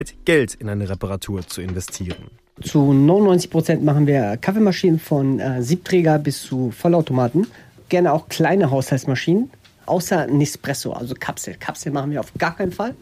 Geld in eine Reparatur zu investieren. Zu 99% machen wir Kaffeemaschinen von Siebträger bis zu Vollautomaten. Gerne auch kleine Haushaltsmaschinen, außer Nespresso, also Kapsel. Kapsel machen wir auf gar keinen Fall.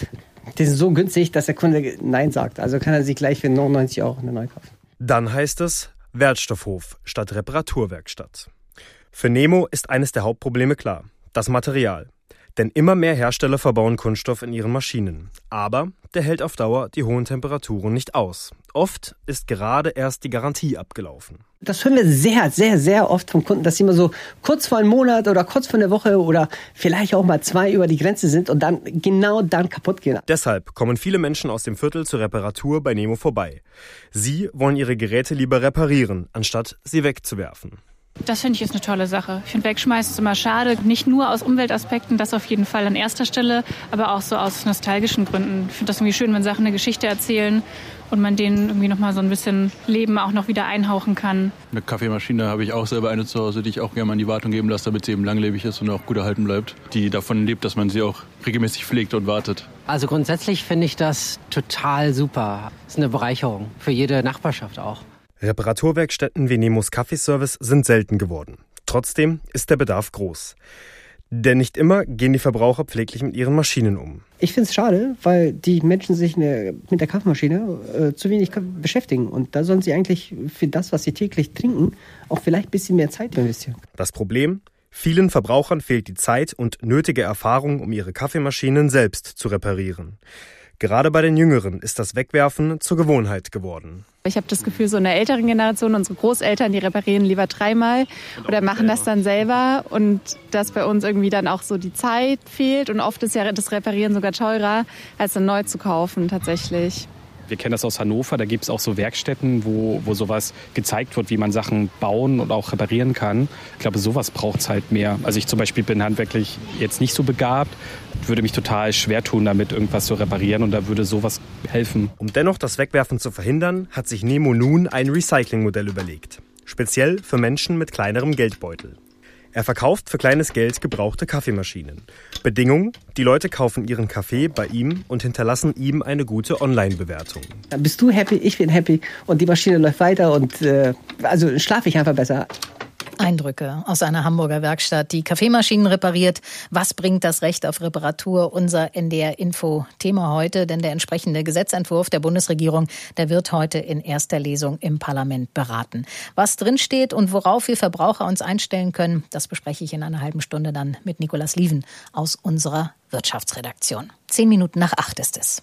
Die sind so günstig, dass der Kunde Nein sagt. Also kann er sich gleich für 99 € eine neue kaufen. Dann heißt es Wertstoffhof statt Reparaturwerkstatt. Für Nemo ist eines der Hauptprobleme klar: das Material. Denn immer mehr Hersteller verbauen Kunststoff in ihren Maschinen. Aber der hält auf Dauer die hohen Temperaturen nicht aus. Oft ist gerade erst die Garantie abgelaufen. Das hören wir sehr, sehr, sehr oft vom Kunden, dass sie immer so kurz vor einem Monat oder kurz vor einer Woche oder vielleicht auch mal 2 über die Grenze sind und dann genau dann kaputt gehen. Deshalb kommen viele Menschen aus dem Viertel zur Reparatur bei Nemo vorbei. Sie wollen ihre Geräte lieber reparieren, anstatt sie wegzuwerfen. Das finde ich ist eine tolle Sache. Ich finde, wegschmeißen ist immer schade. Nicht nur aus Umweltaspekten, das auf jeden Fall an erster Stelle, aber auch so aus nostalgischen Gründen. Ich finde das irgendwie schön, wenn Sachen eine Geschichte erzählen und man denen irgendwie nochmal so ein bisschen Leben auch noch wieder einhauchen kann. Eine Kaffeemaschine habe ich auch selber eine zu Hause, die ich auch gerne mal in die Wartung geben lasse, damit sie eben langlebig ist und auch gut erhalten bleibt. Die davon lebt, dass man sie auch regelmäßig pflegt und wartet. Also grundsätzlich finde ich das total super. Das ist eine Bereicherung für jede Nachbarschaft auch. Reparaturwerkstätten wie Nemos Kaffeeservice sind selten geworden. Trotzdem ist der Bedarf groß. Denn nicht immer gehen die Verbraucher pfleglich mit ihren Maschinen um. Ich finde es schade, weil die Menschen sich mit der Kaffeemaschine zu wenig beschäftigen. Und da sollen sie eigentlich für das, was sie täglich trinken, auch vielleicht ein bisschen mehr Zeit investieren. Das Problem? Vielen Verbrauchern fehlt die Zeit und nötige Erfahrung, um ihre Kaffeemaschinen selbst zu reparieren. Gerade bei den Jüngeren ist das Wegwerfen zur Gewohnheit geworden. Ich habe das Gefühl, so in der älteren Generation, unsere Großeltern, die reparieren lieber 3-mal oder machen das dann selber. Und dass bei uns irgendwie dann auch so die Zeit fehlt. Und oft ist ja das Reparieren sogar teurer, als dann neu zu kaufen tatsächlich. Wir kennen das aus Hannover, da gibt es auch so Werkstätten, wo sowas gezeigt wird, wie man Sachen bauen und auch reparieren kann. Ich glaube, sowas braucht es halt mehr. Also ich zum Beispiel bin handwerklich jetzt nicht so begabt, würde mich total schwer tun, damit irgendwas zu reparieren und da würde sowas helfen. Um dennoch das Wegwerfen zu verhindern, hat sich Nemo nun ein Recyclingmodell überlegt. Speziell für Menschen mit kleinerem Geldbeutel. Er verkauft für kleines Geld gebrauchte Kaffeemaschinen. Bedingung: die Leute kaufen ihren Kaffee bei ihm und hinterlassen ihm eine gute Online-Bewertung. Dann bist du happy, ich bin happy und die Maschine läuft weiter und also schlafe ich einfach besser. Eindrücke aus einer Hamburger Werkstatt, die Kaffeemaschinen repariert. Was bringt das Recht auf Reparatur? Unser NDR-Info-Thema heute, denn der entsprechende Gesetzentwurf der Bundesregierung, der wird heute in erster Lesung im Parlament beraten. Was drinsteht und worauf wir Verbraucher uns einstellen können, das bespreche ich in einer halben Stunde dann mit Nicolas Lieven aus unserer Wirtschaftsredaktion. 7:10 ist es.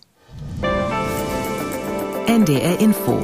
NDR-Info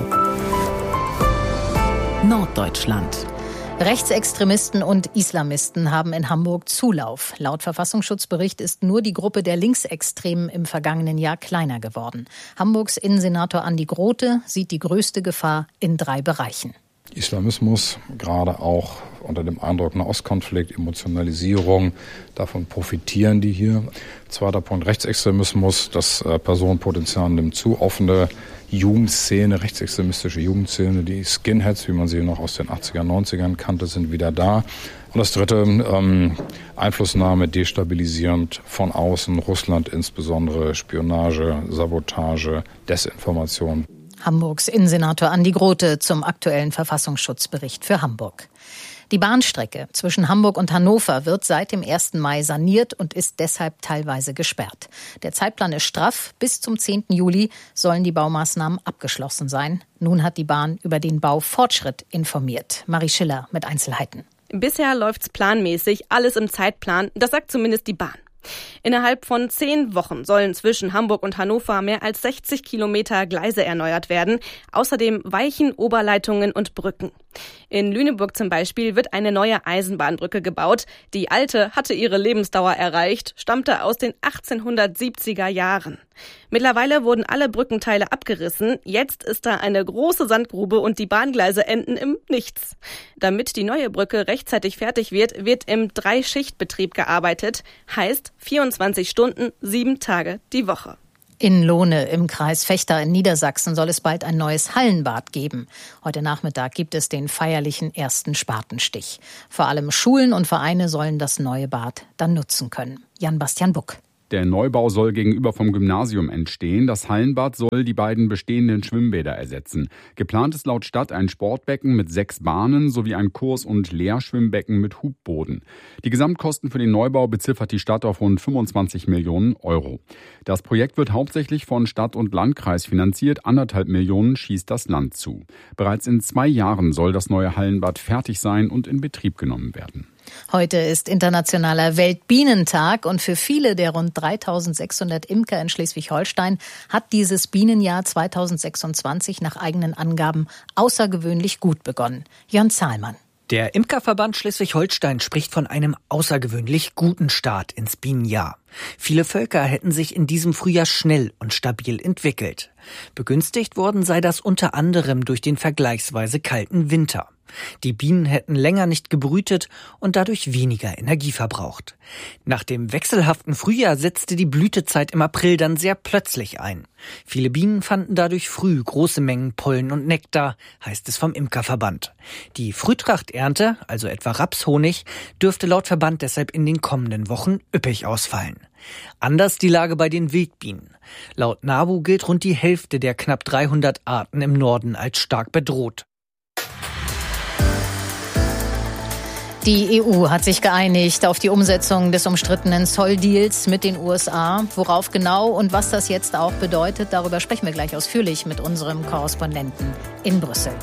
Norddeutschland. Rechtsextremisten und Islamisten haben in Hamburg Zulauf. Laut Verfassungsschutzbericht ist nur die Gruppe der Linksextremen im vergangenen Jahr kleiner geworden. Hamburgs Innensenator Andi Grote sieht die größte Gefahr in 3 Bereichen. Islamismus, gerade auch unter dem Eindruck Nahostkonflikt, Emotionalisierung, davon profitieren die hier. Zweiter Punkt, Rechtsextremismus, das Personenpotenzial nimmt zu, offene Jugendszene, rechtsextremistische Jugendszene, die Skinheads, wie man sie noch aus den 80er, 90ern kannte, sind wieder da. Und das dritte, Einflussnahme, destabilisierend von außen, Russland insbesondere, Spionage, Sabotage, Desinformation. Hamburgs Innensenator Andi Grote zum aktuellen Verfassungsschutzbericht für Hamburg. Die Bahnstrecke zwischen Hamburg und Hannover wird seit dem 1. Mai saniert und ist deshalb teilweise gesperrt. Der Zeitplan ist straff. Bis zum 10. Juli sollen die Baumaßnahmen abgeschlossen sein. Nun hat die Bahn über den Baufortschritt informiert. Marie Schiller mit Einzelheiten. Bisher läuft's planmäßig, alles im Zeitplan. Das sagt zumindest die Bahn. Innerhalb von 10 Wochen sollen zwischen Hamburg und Hannover mehr als 60 Kilometer Gleise erneuert werden. Außerdem Weichen, Oberleitungen und Brücken. In Lüneburg zum Beispiel wird eine neue Eisenbahnbrücke gebaut. Die alte hatte ihre Lebensdauer erreicht, stammte aus den 1870er Jahren. Mittlerweile wurden alle Brückenteile abgerissen. Jetzt ist da eine große Sandgrube und die Bahngleise enden im Nichts. Damit die neue Brücke rechtzeitig fertig wird, wird im 3-Schicht-Betrieb gearbeitet. Heißt 24 Stunden, 7 Tage die Woche. In Lohne im Kreis Vechta in Niedersachsen soll es bald ein neues Hallenbad geben. Heute Nachmittag gibt es den feierlichen ersten Spatenstich. Vor allem Schulen und Vereine sollen das neue Bad dann nutzen können. Jan-Bastian Buck. Der Neubau soll gegenüber vom Gymnasium entstehen. Das Hallenbad soll die beiden bestehenden Schwimmbäder ersetzen. Geplant ist laut Stadt ein Sportbecken mit 6 Bahnen sowie ein Kurs- und Leerschwimmbecken mit Hubboden. Die Gesamtkosten für den Neubau beziffert die Stadt auf rund 25 Millionen Euro. Das Projekt wird hauptsächlich von Stadt und Landkreis finanziert. 1,5 Millionen schießt das Land zu. Bereits in 2 Jahren soll das neue Hallenbad fertig sein und in Betrieb genommen werden. Heute ist Internationaler Weltbienentag und für viele der rund 3.600 Imker in Schleswig-Holstein hat dieses Bienenjahr 2026 nach eigenen Angaben außergewöhnlich gut begonnen. Jörn Zahlmann. Der Imkerverband Schleswig-Holstein spricht von einem außergewöhnlich guten Start ins Bienenjahr. Viele Völker hätten sich in diesem Frühjahr schnell und stabil entwickelt. Begünstigt worden sei das unter anderem durch den vergleichsweise kalten Winter. Die Bienen hätten länger nicht gebrütet und dadurch weniger Energie verbraucht. Nach dem wechselhaften Frühjahr setzte die Blütezeit im April dann sehr plötzlich ein. Viele Bienen fanden dadurch früh große Mengen Pollen und Nektar, heißt es vom Imkerverband. Die Frühtrachternte, also etwa Rapshonig, dürfte laut Verband deshalb in den kommenden Wochen üppig ausfallen. Anders die Lage bei den Wildbienen. Laut NABU gilt rund die Hälfte der knapp 300 Arten im Norden als stark bedroht. Die EU hat sich geeinigt auf die Umsetzung des umstrittenen Zolldeals mit den USA. Worauf genau und was das jetzt auch bedeutet, darüber sprechen wir gleich ausführlich mit unserem Korrespondenten in Brüssel.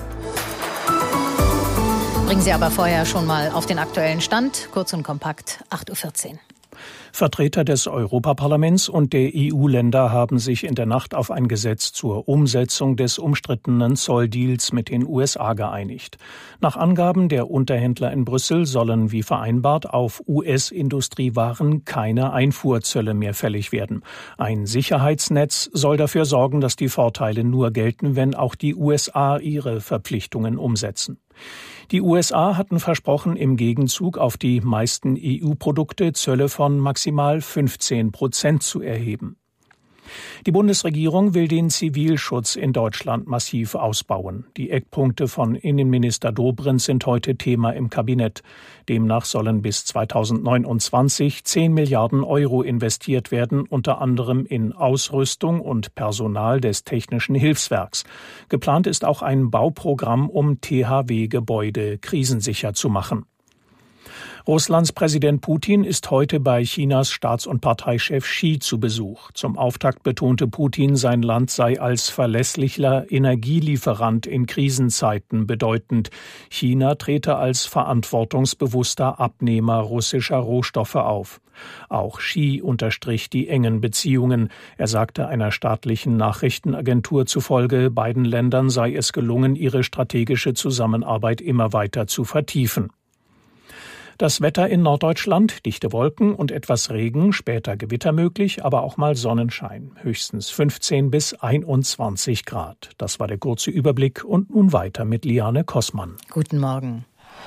Bringen Sie aber vorher schon mal auf den aktuellen Stand, kurz und kompakt, 8.14 Uhr. Vertreter des Europaparlaments und der EU-Länder haben sich in der Nacht auf ein Gesetz zur Umsetzung des umstrittenen Zolldeals mit den USA geeinigt. Nach Angaben der Unterhändler in Brüssel sollen wie vereinbart auf US-Industriewaren keine Einfuhrzölle mehr fällig werden. Ein Sicherheitsnetz soll dafür sorgen, dass die Vorteile nur gelten, wenn auch die USA ihre Verpflichtungen umsetzen. Die USA hatten versprochen, im Gegenzug auf die meisten EU-Produkte Zölle von maximal 15% zu erheben. Die Bundesregierung will den Zivilschutz in Deutschland massiv ausbauen. Die Eckpunkte von Innenminister Dobrindt sind heute Thema im Kabinett. Demnach sollen bis 2029 10 Milliarden Euro investiert werden, unter anderem in Ausrüstung und Personal des Technischen Hilfswerks. Geplant ist auch ein Bauprogramm, um THW-Gebäude krisensicher zu machen. Russlands Präsident Putin ist heute bei Chinas Staats- und Parteichef Xi zu Besuch. Zum Auftakt betonte Putin, sein Land sei als verlässlicher Energielieferant in Krisenzeiten bedeutend. China trete als verantwortungsbewusster Abnehmer russischer Rohstoffe auf. Auch Xi unterstrich die engen Beziehungen. Er sagte einer staatlichen Nachrichtenagentur zufolge, beiden Ländern sei es gelungen, ihre strategische Zusammenarbeit immer weiter zu vertiefen. Das Wetter in Norddeutschland, dichte Wolken und etwas Regen, später Gewitter möglich, aber auch mal Sonnenschein. Höchstens 15 bis 21 Grad. Das war der kurze Überblick und nun weiter mit Liane Kossmann. Guten Morgen.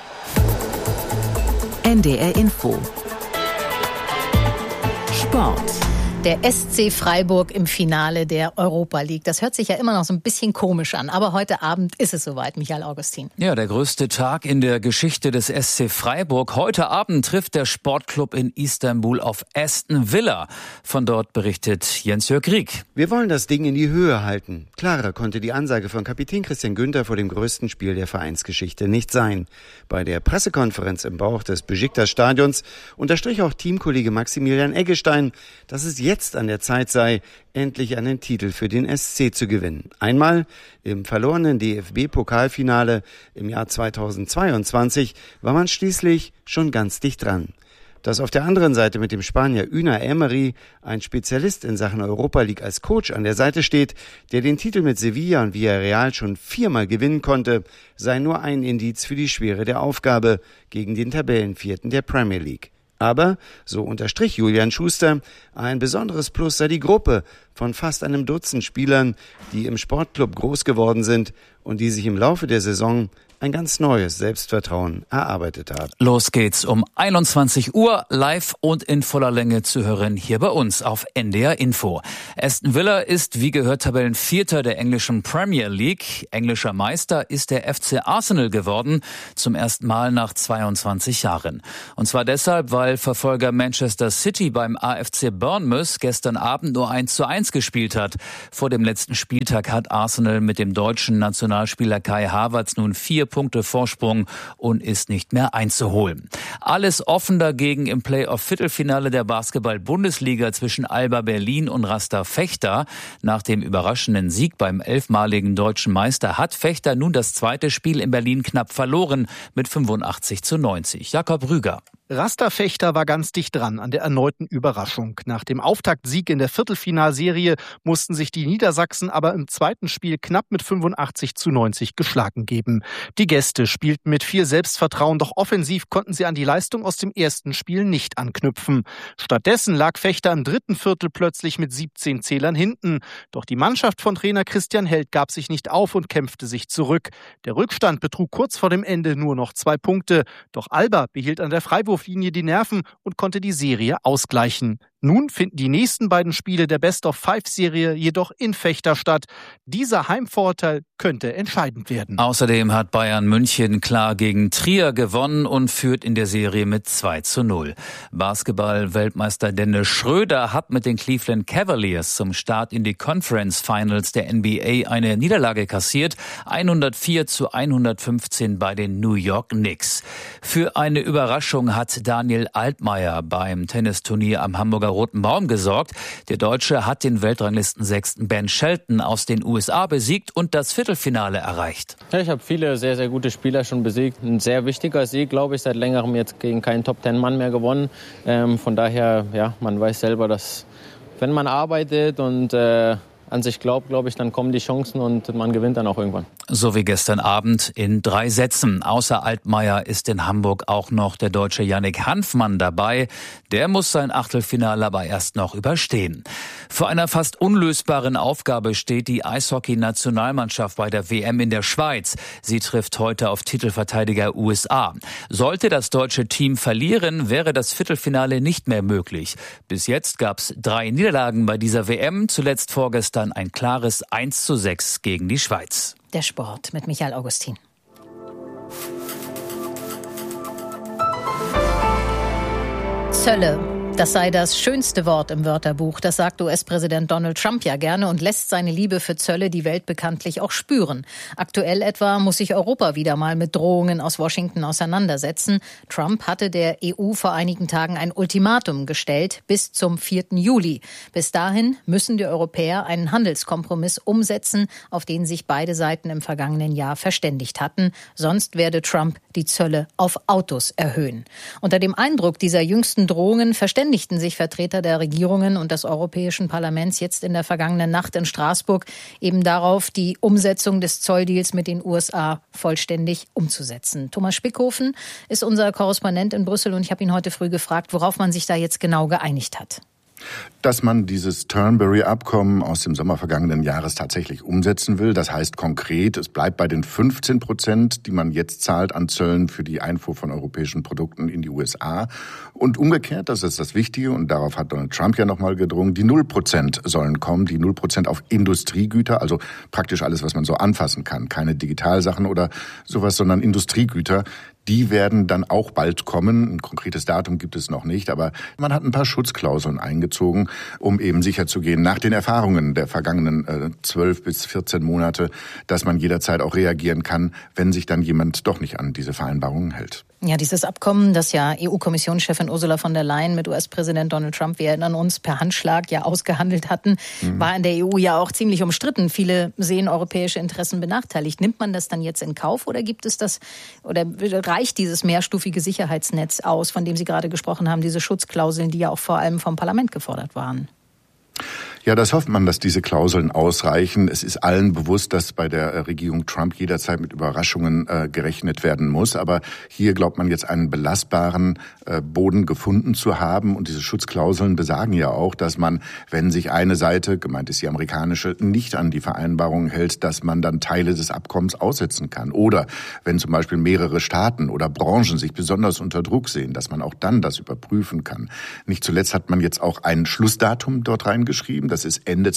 NDR Info. Sport. Der SC Freiburg im Finale der Europa League. Das hört sich ja immer noch so ein bisschen komisch an. Aber heute Abend ist es soweit, Michael Augustin. Ja, der größte Tag in der Geschichte des SC Freiburg. Heute Abend trifft der Sportclub in Istanbul auf Aston Villa. Von dort berichtet Jens-Jörg Rieck. Wir wollen das Ding in die Höhe halten. Klarer konnte die Ansage von Kapitän Christian Günther vor dem größten Spiel der Vereinsgeschichte nicht sein. Bei der Pressekonferenz im Bauch des Besiktas-Stadions unterstrich auch Teamkollege Maximilian Eggestein, dass es jetzt an der Zeit sei, endlich einen Titel für den SC zu gewinnen. Einmal im verlorenen DFB-Pokalfinale im Jahr 2022 war man schließlich schon ganz dicht dran. Dass auf der anderen Seite mit dem Spanier Unai Emery ein Spezialist in Sachen Europa League als Coach an der Seite steht, der den Titel mit Sevilla und Villarreal schon 4-mal gewinnen konnte, sei nur ein Indiz für die Schwere der Aufgabe gegen den Tabellenvierten der Premier League. Aber, so unterstrich Julian Schuster, ein besonderes Plus sei die Gruppe, von fast einem Dutzend Spielern, die im Sportclub groß geworden sind und die sich im Laufe der Saison ein ganz neues Selbstvertrauen erarbeitet haben. Los geht's um 21 Uhr, live und in voller Länge zu hören hier bei uns auf NDR Info. Aston Villa ist, wie gehört, Tabellenvierter der englischen Premier League. Englischer Meister ist der FC Arsenal geworden, zum ersten Mal nach 22 Jahren. Und zwar deshalb, weil Verfolger Manchester City beim AFC Bournemouth gestern Abend nur 1:1 gespielt hat. Vor dem letzten Spieltag hat Arsenal mit dem deutschen Nationalspieler Kai Havertz nun 4 Punkte Vorsprung und ist nicht mehr einzuholen. Alles offen dagegen im Play-off-Viertelfinale der Basketball-Bundesliga zwischen Alba Berlin und Rasta Vechta. Nach dem überraschenden Sieg beim 11-maligen deutschen Meister hat Vechta nun das zweite Spiel in Berlin knapp verloren mit 85:90. Jakob Rüger. Rasta Vechta war ganz dicht dran an der erneuten Überraschung. Nach dem Auftaktsieg in der Viertelfinalserie mussten sich die Niedersachsen aber im zweiten Spiel knapp mit 85:90 geschlagen geben. Die Gäste spielten mit viel Selbstvertrauen, doch offensiv konnten sie an die Leistung aus dem ersten Spiel nicht anknüpfen. Stattdessen lag Vechta im dritten Viertel plötzlich mit 17 Zählern hinten. Doch die Mannschaft von Trainer Christian Held gab sich nicht auf und kämpfte sich zurück. Der Rückstand betrug kurz vor dem Ende nur noch 2 Punkte. Doch Alba behielt an der Freiwurflinie die Nerven und konnte die Serie ausgleichen. Nun finden die nächsten beiden Spiele der Best-of-5-Serie jedoch in Vechta statt. Dieser Heimvorteil könnte entscheidend werden. Außerdem hat Bayern München klar gegen Trier gewonnen und führt in der Serie mit 2:0. Basketball-Weltmeister Dennis Schröder hat mit den Cleveland Cavaliers zum Start in die Conference Finals der NBA eine Niederlage kassiert. 104:115 bei den New York Knicks. Für eine Überraschung hat Daniel Altmaier beim Tennisturnier am Hamburger Roten Baum gesorgt. Der Deutsche hat den Weltranglistensechsten Ben Shelton aus den USA besiegt und das Viertelfinale erreicht. Ja, ich habe viele sehr, sehr gute Spieler schon besiegt. Ein sehr wichtiger Sieg, glaube ich, seit längerem jetzt gegen keinen Top-10-Mann mehr gewonnen. Von daher, ja, man weiß selber, dass wenn man arbeitet und an sich glaubt, glaube ich, dann kommen die Chancen und man gewinnt dann auch irgendwann. So wie gestern Abend in 3 Sätzen. Außer Altmaier ist in Hamburg auch noch der Deutsche Yannick Hanfmann dabei. Der muss sein Achtelfinale aber erst noch überstehen. Vor einer fast unlösbaren Aufgabe steht die Eishockey-Nationalmannschaft bei der WM in der Schweiz. Sie trifft heute auf Titelverteidiger USA. Sollte das deutsche Team verlieren, wäre das Viertelfinale nicht mehr möglich. Bis jetzt gab es 3 Niederlagen bei dieser WM, zuletzt vorgestern ein klares 1:6 gegen die Schweiz. Der Sport mit Michael Augustin. Zölle. Das sei das schönste Wort im Wörterbuch. Das sagt US-Präsident Donald Trump ja gerne und lässt seine Liebe für Zölle die Welt bekanntlich auch spüren. Aktuell etwa muss sich Europa wieder mal mit Drohungen aus Washington auseinandersetzen. Trump hatte der EU vor einigen Tagen ein Ultimatum gestellt bis zum 4. Juli. Bis dahin müssen die Europäer einen Handelskompromiss umsetzen, auf den sich beide Seiten im vergangenen Jahr verständigt hatten. Sonst werde Trump die Zölle auf Autos erhöhen. Unter dem Eindruck dieser jüngsten Drohungen verständigten sich Vertreter der Regierungen und des Europäischen Parlaments jetzt in der vergangenen Nacht in Straßburg eben darauf, die Umsetzung des Zolldeals mit den USA vollständig umzusetzen. Thomas Spickhofen ist unser Korrespondent in Brüssel und ich habe ihn heute früh gefragt, worauf man sich da jetzt genau geeinigt hat. Dass man dieses Turnberry-Abkommen aus dem Sommer vergangenen Jahres tatsächlich umsetzen will. Das heißt konkret, es bleibt bei den 15%, die man jetzt zahlt an Zöllen für die Einfuhr von europäischen Produkten in die USA. Und umgekehrt, das ist das Wichtige, und darauf hat Donald Trump ja nochmal gedrungen, die 0% sollen kommen, die 0% auf Industriegüter, also praktisch alles, was man so anfassen kann. Keine Digitalsachen oder sowas, sondern Industriegüter. Die werden dann auch bald kommen. Ein konkretes Datum gibt es noch nicht, aber man hat ein paar Schutzklauseln eingezogen, um eben sicherzugehen, nach den Erfahrungen der vergangenen 12 bis 14 Monate, dass man jederzeit auch reagieren kann, wenn sich dann jemand doch nicht an diese Vereinbarungen hält. Ja, dieses Abkommen, das ja EU-Kommissionschefin Ursula von der Leyen mit US-Präsident Donald Trump, wir erinnern uns, per Handschlag ja ausgehandelt hatten, war in der EU ja auch ziemlich umstritten. Viele sehen europäische Interessen benachteiligt. Nimmt man das dann jetzt in Kauf oder gibt es das, oder reicht dieses mehrstufige Sicherheitsnetz aus, von dem Sie gerade gesprochen haben, diese Schutzklauseln, die ja auch vor allem vom Parlament gefordert waren? Ja, das hofft man, dass diese Klauseln ausreichen. Es ist allen bewusst, dass bei der Regierung Trump jederzeit mit Überraschungen gerechnet werden muss. Aber hier glaubt man jetzt einen belastbaren Boden gefunden zu haben. Und diese Schutzklauseln besagen ja auch, dass man, wenn sich eine Seite, gemeint ist die amerikanische, nicht an die Vereinbarung hält, dass man dann Teile des Abkommens aussetzen kann. Oder wenn zum Beispiel mehrere Staaten oder Branchen sich besonders unter Druck sehen, dass man auch dann das überprüfen kann. Nicht zuletzt hat man jetzt auch ein Schlussdatum dort reingeschrieben. Das ist Ende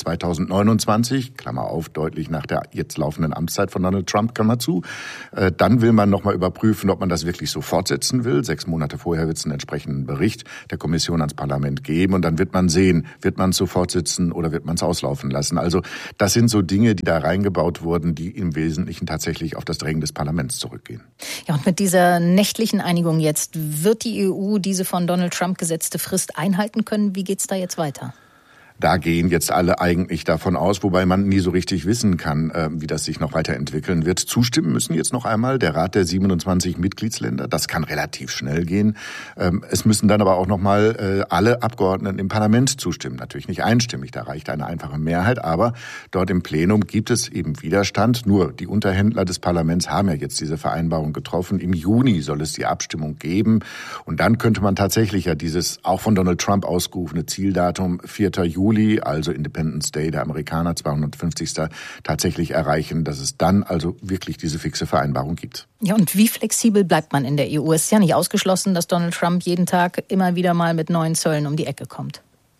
2029, Klammer auf, deutlich nach der jetzt laufenden Amtszeit von Donald Trump, Klammer zu. Dann will man nochmal überprüfen, ob man das wirklich so fortsetzen will. 6 Monate vorher wird es einen entsprechenden Bericht der Kommission ans Parlament geben. Und dann wird man sehen, wird man es so fortsetzen oder wird man es auslaufen lassen. Also das sind so Dinge, die da reingebaut wurden, die im Wesentlichen tatsächlich auf das Drängen des Parlaments zurückgehen. Ja, und mit dieser nächtlichen Einigung jetzt, wird die EU diese von Donald Trump gesetzte Frist einhalten können? Wie geht's da jetzt weiter? Da gehen jetzt alle eigentlich davon aus, wobei man nie so richtig wissen kann, wie das sich noch weiterentwickeln wird. Zustimmen müssen jetzt noch einmal der Rat der 27 Mitgliedsländer. Das kann relativ schnell gehen. Es müssen dann aber auch noch mal alle Abgeordneten im Parlament zustimmen. Natürlich nicht einstimmig, da reicht eine einfache Mehrheit. Aber dort im Plenum gibt es eben Widerstand. Nur die Unterhändler des Parlaments haben ja jetzt diese Vereinbarung getroffen. Im Juni soll es die Abstimmung geben. Und dann könnte man tatsächlich ja dieses auch von Donald Trump ausgerufene Zieldatum 4. Juli, also Independence Day der Amerikaner, 250. tatsächlich erreichen, dass es dann also wirklich diese fixe Vereinbarung gibt. Ja, und wie flexibel bleibt man in der EU? Es ist ja nicht ausgeschlossen, dass Donald Trump jeden Tag immer wieder mal mit neuen Zöllen um die Ecke kommt.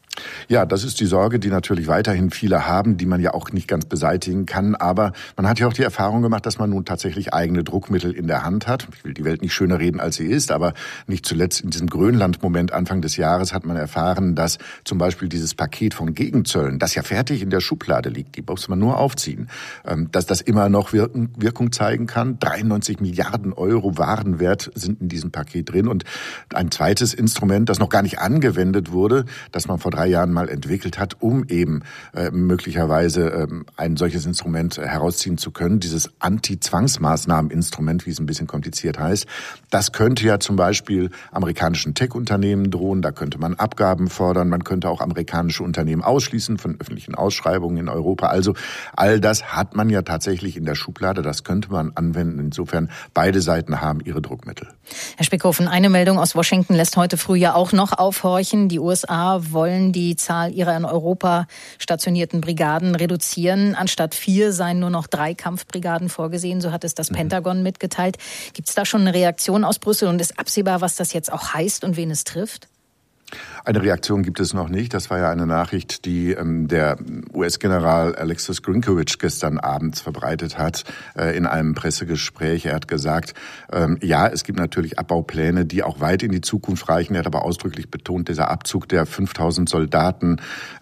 Ja, das ist die Sorge, die natürlich weiterhin viele haben, die man ja auch nicht ganz beseitigen kann. Aber man hat ja auch die Erfahrung gemacht, dass man nun tatsächlich eigene Druckmittel in der Hand hat. Ich will die Welt nicht schöner reden, als sie ist, aber nicht zuletzt in diesem Grönland-Moment Anfang des Jahres hat man erfahren, dass zum Beispiel dieses Paket von Gegenzöllen, das ja fertig in der Schublade liegt, die muss man nur aufziehen, dass das immer noch Wirkung zeigen kann. 93 Milliarden Euro Warenwert sind in diesem Paket drin. Und ein zweites Instrument, das noch gar nicht angewendet wurde, das man vor 3 Jahren mal entwickelt hat, um eben möglicherweise ein solches Instrument herausziehen zu können. Dieses Anti-Zwangsmaßnahmen-Instrument, wie es ein bisschen kompliziert heißt, das könnte ja zum Beispiel amerikanischen Tech-Unternehmen drohen. Da könnte man Abgaben fordern. Man könnte auch amerikanische Unternehmen ausschließen von öffentlichen Ausschreibungen in Europa. Also all das hat man ja tatsächlich in der Schublade. Das könnte man anwenden. Insofern beide Seiten haben ihre Druckmittel. Herr Spickhofen, eine Meldung aus Washington lässt heute früh ja auch noch aufhorchen. Die USA wollen die Zahl ihrer in Europa stationierten Brigaden reduzieren. Anstatt 4 seien nur noch 3 Kampfbrigaden vorgesehen, so hat es das Pentagon mitgeteilt. Gibt es da schon eine Reaktion aus Brüssel und ist absehbar, was das jetzt auch heißt und wen es trifft? Eine Reaktion gibt es noch nicht. Das war ja eine Nachricht, die der US-General Alexis Grinkowitsch gestern abends verbreitet hat in einem Pressegespräch. Er hat gesagt, ja, es gibt natürlich Abbaupläne, die auch weit in die Zukunft reichen. Er hat aber ausdrücklich betont, dieser Abzug der 5000 Soldaten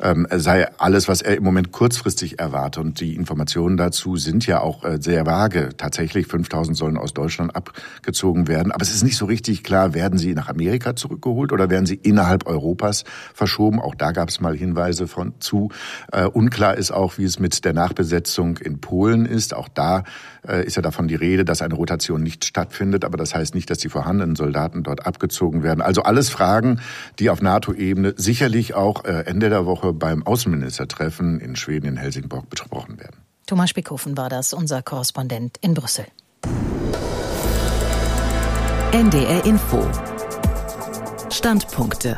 sei alles, was er im Moment kurzfristig erwartet. Und die Informationen dazu sind ja auch sehr vage. Tatsächlich 5000 sollen aus Deutschland abgezogen werden. Aber es ist nicht so richtig klar, werden sie nach Amerika zurückgeholt oder werden sie innerhalb Europas verschoben. Auch da gab es mal Hinweise zu. Unklar ist auch, wie es mit der Nachbesetzung in Polen ist. Auch da ist ja davon die Rede, dass eine Rotation nicht stattfindet. Aber das heißt nicht, dass die vorhandenen Soldaten dort abgezogen werden. Also alles Fragen, die auf NATO-Ebene sicherlich auch Ende der Woche beim Außenministertreffen in Schweden in Helsingborg besprochen werden. Thomas Spickhofen war das, unser Korrespondent in Brüssel. NDR Info. Standpunkte.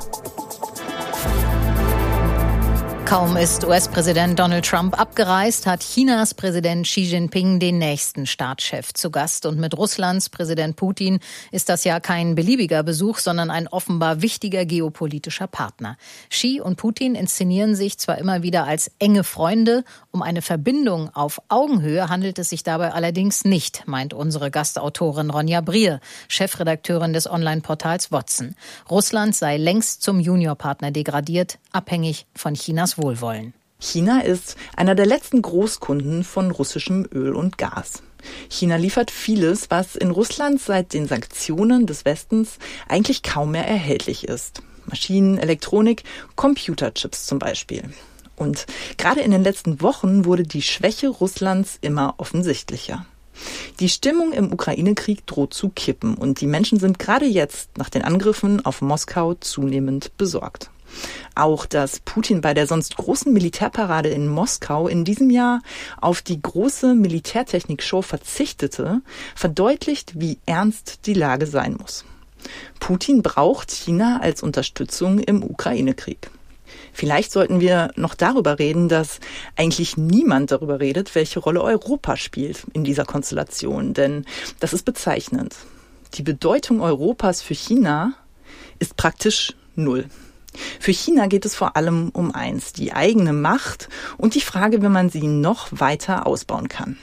Kaum ist US-Präsident Donald Trump abgereist, hat Chinas Präsident Xi Jinping den nächsten Staatschef zu Gast. Und mit Russlands Präsident Putin ist das ja kein beliebiger Besuch, sondern ein offenbar wichtiger geopolitischer Partner. Xi und Putin inszenieren sich zwar immer wieder als enge Freunde, um eine Verbindung auf Augenhöhe handelt es sich dabei allerdings nicht, meint unsere Gastautorin Ronja Brier, Chefredakteurin des Online-Portals Watson. Russland sei längst zum Juniorpartner degradiert, abhängig von Chinas Wohlwollen. China ist einer der letzten Großkunden von russischem Öl und Gas. China liefert vieles, was in Russland seit den Sanktionen des Westens eigentlich kaum mehr erhältlich ist. Maschinen, Elektronik, Computerchips zum Beispiel. Und gerade in den letzten Wochen wurde die Schwäche Russlands immer offensichtlicher. Die Stimmung im Ukraine-Krieg droht zu kippen und die Menschen sind gerade jetzt nach den Angriffen auf Moskau zunehmend besorgt. Auch, dass Putin bei der sonst großen Militärparade in Moskau in diesem Jahr auf die große Militärtechnik-Show verzichtete, verdeutlicht, wie ernst die Lage sein muss. Putin braucht China als Unterstützung im Ukraine-Krieg. Vielleicht sollten wir noch darüber reden, dass eigentlich niemand darüber redet, welche Rolle Europa spielt in dieser Konstellation. Denn das ist bezeichnend. Die Bedeutung Europas für China ist praktisch null. Für China geht es vor allem um eins, die eigene Macht und die Frage, wie man sie noch weiter ausbauen kann.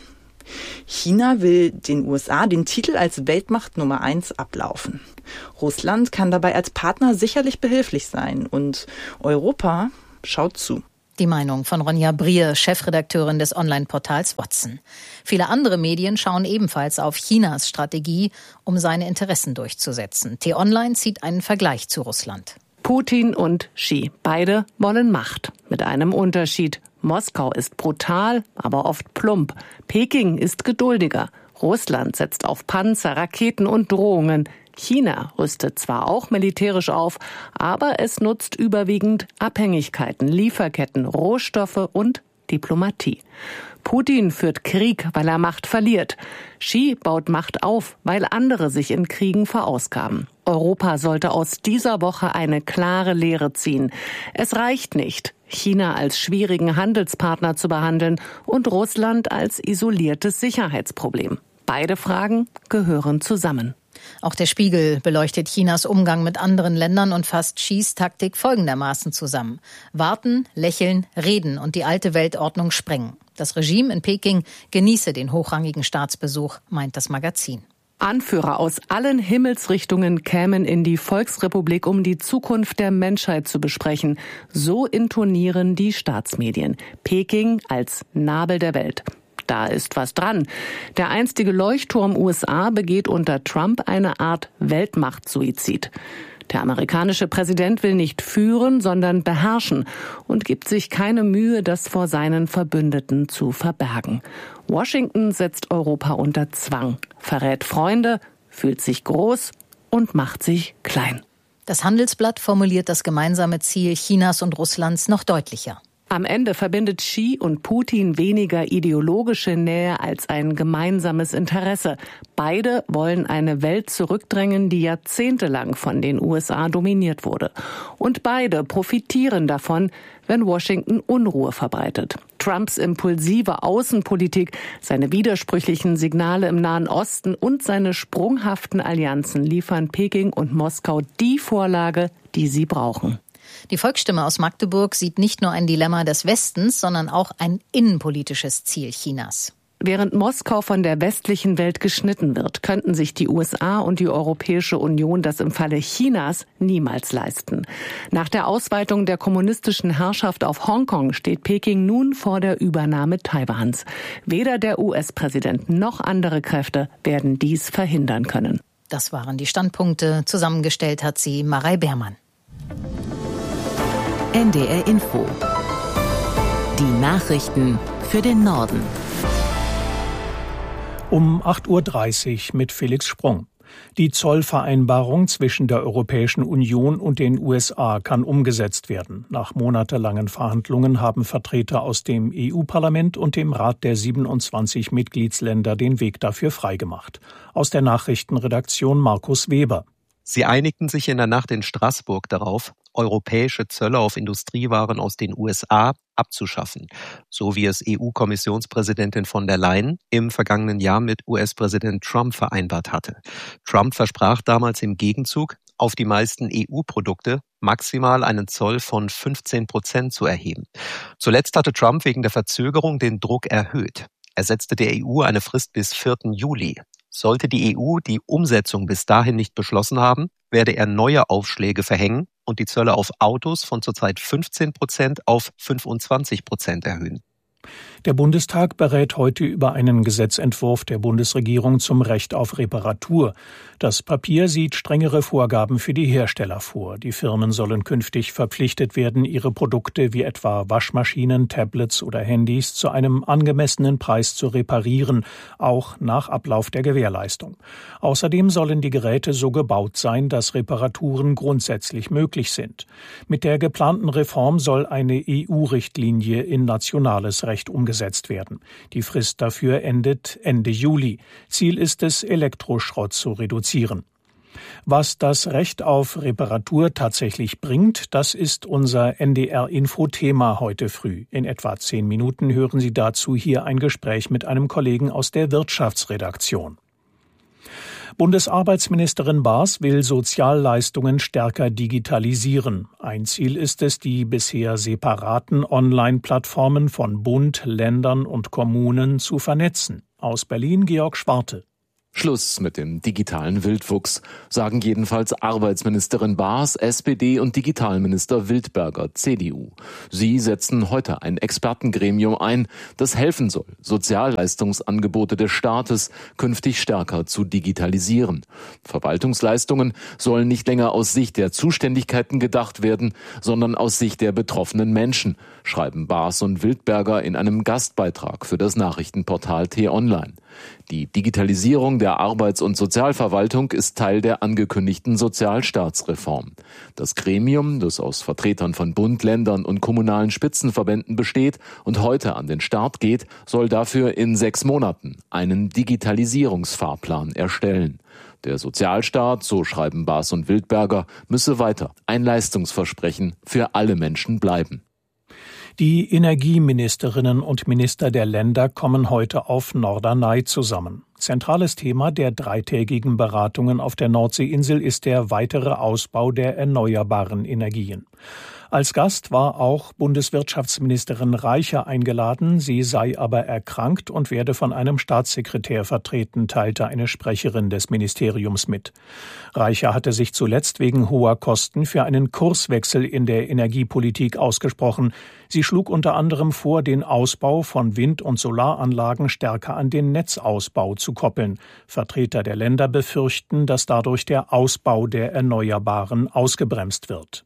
China will den USA den Titel als Weltmacht Nummer 1 ablaufen. Russland kann dabei als Partner sicherlich behilflich sein und Europa schaut zu. Die Meinung von Ronja Brier, Chefredakteurin des Online-Portals Watson. Viele andere Medien schauen ebenfalls auf Chinas Strategie, um seine Interessen durchzusetzen. T-Online zieht einen Vergleich zu Russland. Putin und Xi, beide wollen Macht. Mit einem Unterschied. Moskau ist brutal, aber oft plump. Peking ist geduldiger. Russland setzt auf Panzer, Raketen und Drohungen. China rüstet zwar auch militärisch auf, aber es nutzt überwiegend Abhängigkeiten, Lieferketten, Rohstoffe und Diplomatie. Putin führt Krieg, weil er Macht verliert. Xi baut Macht auf, weil andere sich in Kriegen verausgaben. Europa sollte aus dieser Woche eine klare Lehre ziehen. Es reicht nicht, China als schwierigen Handelspartner zu behandeln und Russland als isoliertes Sicherheitsproblem. Beide Fragen gehören zusammen. Auch der Spiegel beleuchtet Chinas Umgang mit anderen Ländern und fasst Xis Taktik folgendermaßen zusammen. Warten, lächeln, reden und die alte Weltordnung sprengen. Das Regime in Peking genieße den hochrangigen Staatsbesuch, meint das Magazin. Anführer aus allen Himmelsrichtungen kämen in die Volksrepublik, um die Zukunft der Menschheit zu besprechen. So intonieren die Staatsmedien. Peking als Nabel der Welt. Da ist was dran. Der einstige Leuchtturm USA begeht unter Trump eine Art Weltmachtsuizid. Der amerikanische Präsident will nicht führen, sondern beherrschen und gibt sich keine Mühe, das vor seinen Verbündeten zu verbergen. Washington setzt Europa unter Zwang, verrät Freunde, fühlt sich groß und macht sich klein. Das Handelsblatt formuliert das gemeinsame Ziel Chinas und Russlands noch deutlicher. Am Ende verbindet Xi und Putin weniger ideologische Nähe als ein gemeinsames Interesse. Beide wollen eine Welt zurückdrängen, die jahrzehntelang von den USA dominiert wurde. Und beide profitieren davon, wenn Washington Unruhe verbreitet. Trumps impulsive Außenpolitik, seine widersprüchlichen Signale im Nahen Osten und seine sprunghaften Allianzen liefern Peking und Moskau die Vorlage, die sie brauchen. Die Volksstimme aus Magdeburg sieht nicht nur ein Dilemma des Westens, sondern auch ein innenpolitisches Ziel Chinas. Während Moskau von der westlichen Welt geschnitten wird, könnten sich die USA und die Europäische Union das im Falle Chinas niemals leisten. Nach der Ausweitung der kommunistischen Herrschaft auf Hongkong steht Peking nun vor der Übernahme Taiwans. Weder der US-Präsident noch andere Kräfte werden dies verhindern können. Das waren die Standpunkte. Zusammengestellt hat sie Marei Beermann. NDR Info. Die Nachrichten für den Norden. Um 8.30 Uhr mit Felix Sprung. Die Zollvereinbarung zwischen der Europäischen Union und den USA kann umgesetzt werden. Nach monatelangen Verhandlungen haben Vertreter aus dem EU-Parlament und dem Rat der 27 Mitgliedsländer den Weg dafür freigemacht. Aus der Nachrichtenredaktion Markus Weber. Sie einigten sich in der Nacht in Straßburg darauf, europäische Zölle auf Industriewaren aus den USA abzuschaffen, so wie es EU-Kommissionspräsidentin von der Leyen im vergangenen Jahr mit US-Präsident Trump vereinbart hatte. Trump versprach damals im Gegenzug, auf die meisten EU-Produkte maximal einen Zoll von 15% zu erheben. Zuletzt hatte Trump wegen der Verzögerung den Druck erhöht. Er setzte der EU eine Frist bis 4. Juli. Sollte die EU die Umsetzung bis dahin nicht beschlossen haben, werde er neue Aufschläge verhängen und die Zölle auf Autos von zurzeit 15% auf 25% erhöhen. Der Bundestag berät heute über einen Gesetzentwurf der Bundesregierung zum Recht auf Reparatur. Das Papier sieht strengere Vorgaben für die Hersteller vor. Die Firmen sollen künftig verpflichtet werden, ihre Produkte wie etwa Waschmaschinen, Tablets oder Handys zu einem angemessenen Preis zu reparieren, auch nach Ablauf der Gewährleistung. Außerdem sollen die Geräte so gebaut sein, dass Reparaturen grundsätzlich möglich sind. Mit der geplanten Reform soll eine EU-Richtlinie in nationales Recht umgesetzt werden. Die Frist dafür endet Ende Juli. Ziel ist es, Elektroschrott zu reduzieren. Was das Recht auf Reparatur tatsächlich bringt, das ist unser NDR-Info-Thema heute früh. In etwa 10 Minuten hören Sie dazu hier ein Gespräch mit einem Kollegen aus der Wirtschaftsredaktion. Bundesarbeitsministerin Baas will Sozialleistungen stärker digitalisieren. Ein Ziel ist es, die bisher separaten Online-Plattformen von Bund, Ländern und Kommunen zu vernetzen. Aus Berlin Georg Schwarte. Schluss mit dem digitalen Wildwuchs, sagen jedenfalls Arbeitsministerin Baas, SPD und Digitalminister Wildberger, CDU. Sie setzen heute ein Expertengremium ein, das helfen soll, Sozialleistungsangebote des Staates künftig stärker zu digitalisieren. Verwaltungsleistungen sollen nicht länger aus Sicht der Zuständigkeiten gedacht werden, sondern aus Sicht der betroffenen Menschen, schreiben Baas und Wildberger in einem Gastbeitrag für das Nachrichtenportal T-Online. Die Digitalisierung der Arbeits- und Sozialverwaltung ist Teil der angekündigten Sozialstaatsreform. Das Gremium, das aus Vertretern von Bund, Ländern und kommunalen Spitzenverbänden besteht und heute an den Start geht, soll dafür in 6 Monaten einen Digitalisierungsfahrplan erstellen. Der Sozialstaat, so schreiben Baas und Wildberger, müsse weiter ein Leistungsversprechen für alle Menschen bleiben. Die Energieministerinnen und Minister der Länder kommen heute auf Norderney zusammen. Zentrales Thema der 3-tägigen Beratungen auf der Nordseeinsel ist der weitere Ausbau der erneuerbaren Energien. Als Gast war auch Bundeswirtschaftsministerin Reicher eingeladen. Sie sei aber erkrankt und werde von einem Staatssekretär vertreten, teilte eine Sprecherin des Ministeriums mit. Reicher hatte sich zuletzt wegen hoher Kosten für einen Kurswechsel in der Energiepolitik ausgesprochen. Sie schlug unter anderem vor, den Ausbau von Wind- und Solaranlagen stärker an den Netzausbau zu koppeln. Vertreter der Länder befürchten, dass dadurch der Ausbau der Erneuerbaren ausgebremst wird.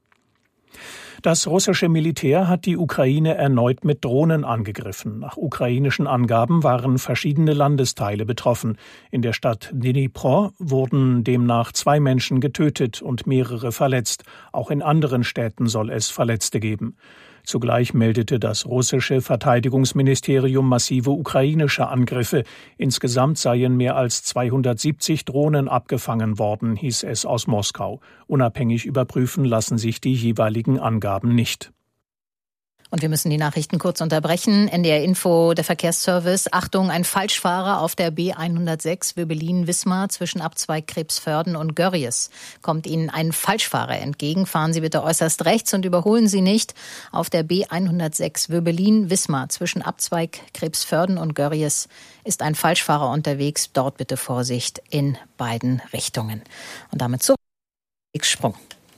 Das russische Militär hat die Ukraine erneut mit Drohnen angegriffen. Nach ukrainischen Angaben waren verschiedene Landesteile betroffen. In der Stadt Dnipro wurden demnach 2 Menschen getötet und mehrere verletzt. Auch in anderen Städten soll es Verletzte geben. Zugleich meldete das russische Verteidigungsministerium massive ukrainische Angriffe. Insgesamt seien mehr als 270 Drohnen abgefangen worden, hieß es aus Moskau. Unabhängig überprüfen lassen sich die jeweiligen Angaben nicht. Und wir müssen die Nachrichten kurz unterbrechen. NDR Info, der Verkehrsservice. Achtung, ein Falschfahrer auf der B106 Wöbelin-Wismar zwischen Abzweig Krebsförden und Görries. Kommt Ihnen ein Falschfahrer entgegen, fahren Sie bitte äußerst rechts und überholen Sie nicht. Auf der B106 Wöbelin-Wismar zwischen Abzweig Krebsförden und Görries ist ein Falschfahrer unterwegs. Dort bitte Vorsicht in beiden Richtungen. Und damit zum X-Sprung.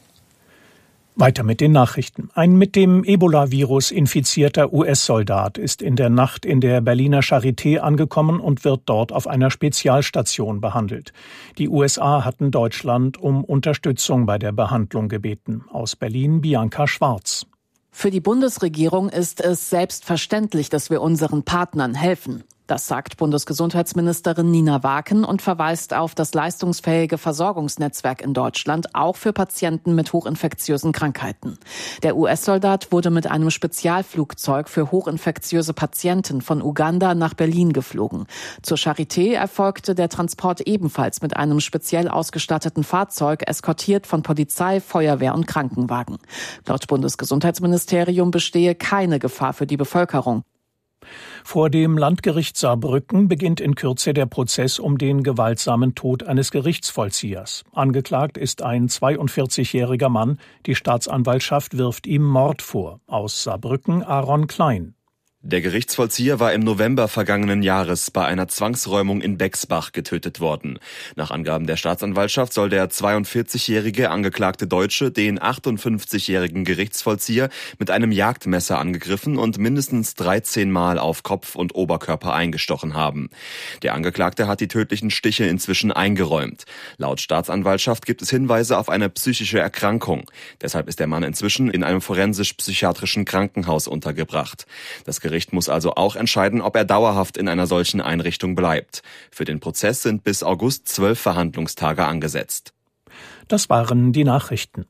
Weiter mit den Nachrichten. Ein mit dem Ebola-Virus infizierter US-Soldat ist in der Nacht in der Berliner Charité angekommen und wird dort auf einer Spezialstation behandelt. Die USA hatten Deutschland um Unterstützung bei der Behandlung gebeten. Aus Berlin Bianca Schwarz. Für die Bundesregierung ist es selbstverständlich, dass wir unseren Partnern helfen. Das sagt Bundesgesundheitsministerin Nina Waken und verweist auf das leistungsfähige Versorgungsnetzwerk in Deutschland, auch für Patienten mit hochinfektiösen Krankheiten. Der US-Soldat wurde mit einem Spezialflugzeug für hochinfektiöse Patienten von Uganda nach Berlin geflogen. Zur Charité erfolgte der Transport ebenfalls mit einem speziell ausgestatteten Fahrzeug, eskortiert von Polizei, Feuerwehr und Krankenwagen. Laut Bundesgesundheitsministerium bestehe keine Gefahr für die Bevölkerung. Vor dem Landgericht Saarbrücken beginnt in Kürze der Prozess um den gewaltsamen Tod eines Gerichtsvollziehers. Angeklagt ist ein 42-jähriger Mann. Die Staatsanwaltschaft wirft ihm Mord vor. Aus Saarbrücken Aaron Klein. Der Gerichtsvollzieher war im November vergangenen Jahres bei einer Zwangsräumung in Bexbach getötet worden. Nach Angaben der Staatsanwaltschaft soll der 42-jährige angeklagte Deutsche den 58-jährigen Gerichtsvollzieher mit einem Jagdmesser angegriffen und mindestens 13 Mal auf Kopf und Oberkörper eingestochen haben. Der Angeklagte hat die tödlichen Stiche inzwischen eingeräumt. Laut Staatsanwaltschaft gibt es Hinweise auf eine psychische Erkrankung. Deshalb ist der Mann inzwischen in einem forensisch-psychiatrischen Krankenhaus untergebracht. Das Gericht muss also auch entscheiden, ob er dauerhaft in einer solchen Einrichtung bleibt. Für den Prozess sind bis August 12 Verhandlungstage angesetzt. Das waren die Nachrichten.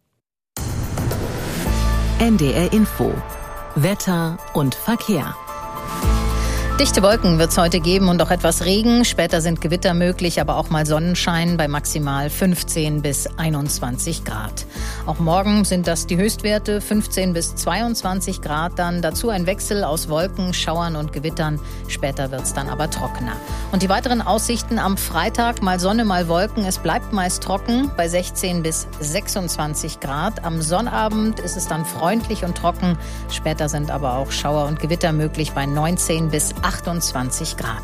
NDR Info. Wetter und Verkehr. Dichte Wolken wird es heute geben und auch etwas Regen. Später sind Gewitter möglich, aber auch mal Sonnenschein bei maximal 15 bis 21 Grad. Auch morgen sind das die Höchstwerte, 15 bis 22 Grad. Dann dazu ein Wechsel aus Wolken, Schauern und Gewittern. Später wird es dann aber trockener. Und die weiteren Aussichten am Freitag, mal Sonne, mal Wolken. Es bleibt meist trocken bei 16 bis 26 Grad. Am Sonnabend ist es dann freundlich und trocken. Später sind aber auch Schauer und Gewitter möglich bei 19 bis 28 Grad.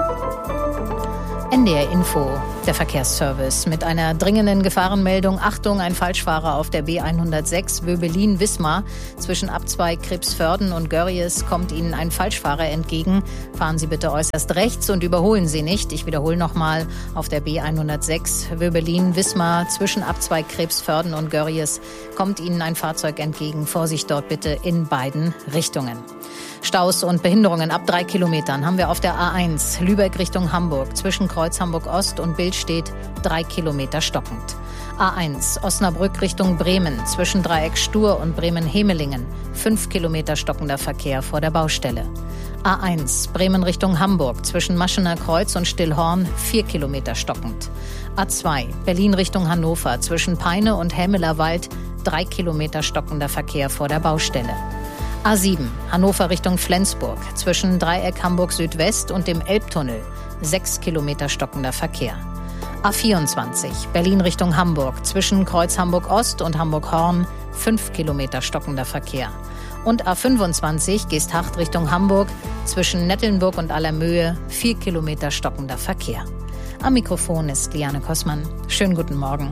NDR Info, der Verkehrsservice mit einer dringenden Gefahrenmeldung. Achtung, ein Falschfahrer auf der B106 Wöbelin-Wismar. Zwischen Abzweig Kribsförden und Görries kommt Ihnen ein Falschfahrer entgegen. Fahren Sie bitte äußerst rechts und überholen Sie nicht. Ich wiederhole nochmal, auf der B106 Wöbelin-Wismar zwischen Abzweig Kribsförden und Görries kommt Ihnen ein Fahrzeug entgegen. Vorsicht dort bitte in beiden Richtungen. Staus und Behinderungen ab 3 Kilometern haben wir auf der A1 Lübeck Richtung Hamburg. Zwischen Kreuz Hamburg-Ost und Billstedt 3 Kilometer stockend. A1 Osnabrück Richtung Bremen. Zwischen Dreieck Stur und Bremen-Hemelingen 5 Kilometer stockender Verkehr vor der Baustelle. A1 Bremen Richtung Hamburg. Zwischen Maschener Kreuz und Stillhorn 4 Kilometer stockend. A2 Berlin Richtung Hannover. Zwischen Peine und Hämelerwald 3 Kilometer stockender Verkehr vor der Baustelle. A7 Hannover Richtung Flensburg. Zwischen Dreieck Hamburg Südwest und dem Elbtunnel 6 Kilometer stockender Verkehr. A24 Berlin Richtung Hamburg. Zwischen Kreuz Hamburg Ost und Hamburg Horn 5 Kilometer stockender Verkehr. Und A25 Geesthacht Richtung Hamburg. Zwischen Nettelnburg und Allermöhe 4 Kilometer stockender Verkehr. Am Mikrofon ist Liane Kossmann. Schönen guten Morgen.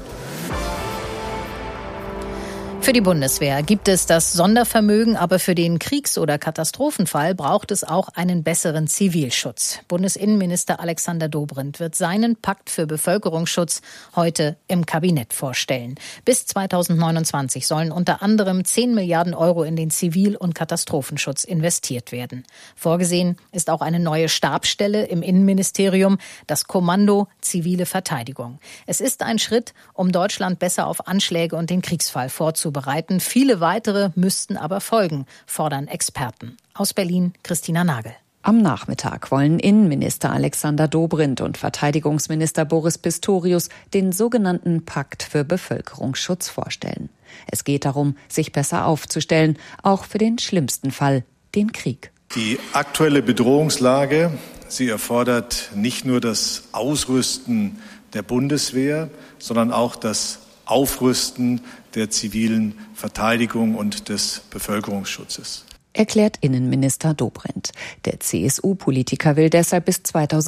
Für die Bundeswehr gibt es das Sondervermögen, aber für den Kriegs- oder Katastrophenfall braucht es auch einen besseren Zivilschutz. Bundesinnenminister Alexander Dobrindt wird seinen Pakt für Bevölkerungsschutz heute im Kabinett vorstellen. Bis 2029 sollen unter anderem 10 Milliarden Euro in den Zivil- und Katastrophenschutz investiert werden. Vorgesehen ist auch eine neue Stabsstelle im Innenministerium, das Kommando Zivile Verteidigung. Es ist ein Schritt, um Deutschland besser auf Anschläge und den Kriegsfall vorzubereiten. Viele weitere müssten aber folgen, fordern Experten. Aus Berlin Christina Nagel. Am Nachmittag wollen Innenminister Alexander Dobrindt und Verteidigungsminister Boris Pistorius den sogenannten Pakt für Bevölkerungsschutz vorstellen. Es geht darum, sich besser aufzustellen, auch für den schlimmsten Fall, den Krieg. Die aktuelle Bedrohungslage, sie erfordert nicht nur das Ausrüsten der Bundeswehr, sondern auch das Aufrüsten der zivilen Verteidigung und des Bevölkerungsschutzes. Erklärt Innenminister Dobrindt. Der CSU-Politiker will deshalb bis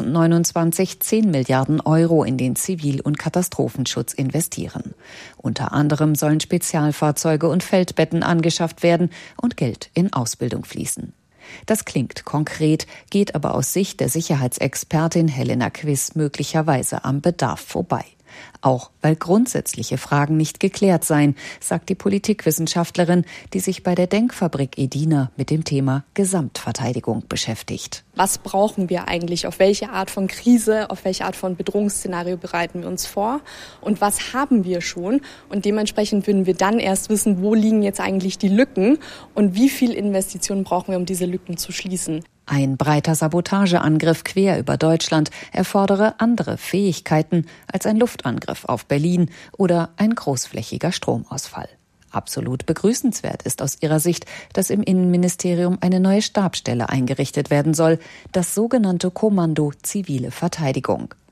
2029 10 Milliarden Euro in den Zivil- und Katastrophenschutz investieren. Unter anderem sollen Spezialfahrzeuge und Feldbetten angeschafft werden und Geld in Ausbildung fließen. Das klingt konkret, geht aber aus Sicht der Sicherheitsexpertin Helena Quiss möglicherweise am Bedarf vorbei. Auch weil grundsätzliche Fragen nicht geklärt seien, sagt die Politikwissenschaftlerin, die sich bei der Denkfabrik Edina mit dem Thema Gesamtverteidigung beschäftigt. Was brauchen wir eigentlich? Auf welche Art von Krise, auf welche Art von Bedrohungsszenario bereiten wir uns vor? Und was haben wir schon? Und dementsprechend würden wir dann erst wissen, wo liegen jetzt eigentlich die Lücken und wie viel Investitionen brauchen wir, um diese Lücken zu schließen. Ein breiter Sabotageangriff quer über Deutschland erfordere andere Fähigkeiten als ein Luftangriff auf Berlin oder ein großflächiger Stromausfall. Absolut begrüßenswert ist aus ihrer Sicht, dass im Innenministerium eine neue Stabsstelle eingerichtet werden soll, das sogenannte Kommando Zivile Verteidigung.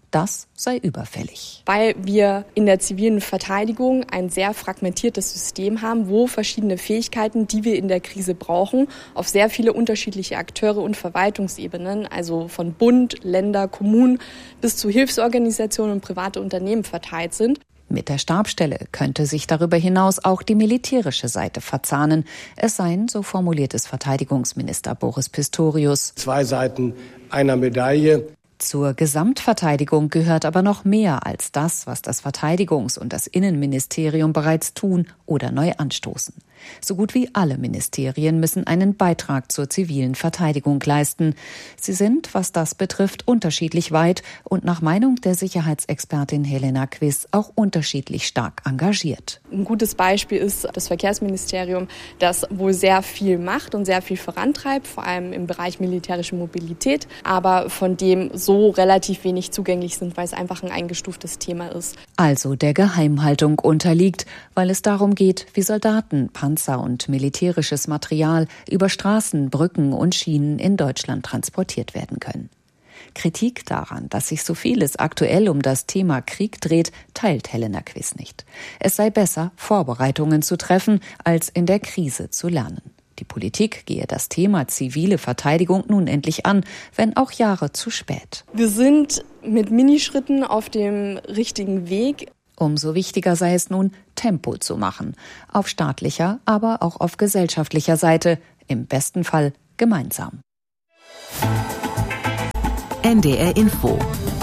das sei überfällig. Weil wir in der zivilen Verteidigung ein sehr fragmentiertes System haben, wo verschiedene Fähigkeiten, die wir in der Krise brauchen, auf sehr viele unterschiedliche Akteure und Verwaltungsebenen, also von Bund, Länder, Kommunen bis zu Hilfsorganisationen und private Unternehmen verteilt sind. Mit der Stabsstelle könnte sich darüber hinaus auch die militärische Seite verzahnen. Es seien, so formuliert es Verteidigungsminister Boris Pistorius, 2 Seiten einer Medaille. Zur Gesamtverteidigung gehört aber noch mehr als das, was das Verteidigungs- und das Innenministerium bereits tun oder neu anstoßen. So gut wie alle Ministerien müssen einen Beitrag zur zivilen Verteidigung leisten. Sie sind, was das betrifft, unterschiedlich weit und nach Meinung der Sicherheitsexpertin Helena Quiss auch unterschiedlich stark engagiert. Ein gutes Beispiel ist das Verkehrsministerium, das wohl sehr viel macht und sehr viel vorantreibt, vor allem im Bereich militärische Mobilität, aber von dem so relativ wenig zugänglich sind, weil es einfach ein eingestuftes Thema ist. Also der Geheimhaltung unterliegt, weil es darum geht, wie Soldaten, Panzer und militärisches Material über Straßen, Brücken und Schienen in Deutschland transportiert werden können. Kritik daran, dass sich so vieles aktuell um das Thema Krieg dreht, teilt Helena Quiss nicht. Es sei besser, Vorbereitungen zu treffen, als in der Krise zu lernen. Die Politik gehe das Thema zivile Verteidigung nun endlich an, wenn auch Jahre zu spät. Wir sind mit Minischritten auf dem richtigen Weg. Umso wichtiger sei es nun, Tempo zu machen. Auf staatlicher, aber auch auf gesellschaftlicher Seite. Im besten Fall gemeinsam. NDR Info.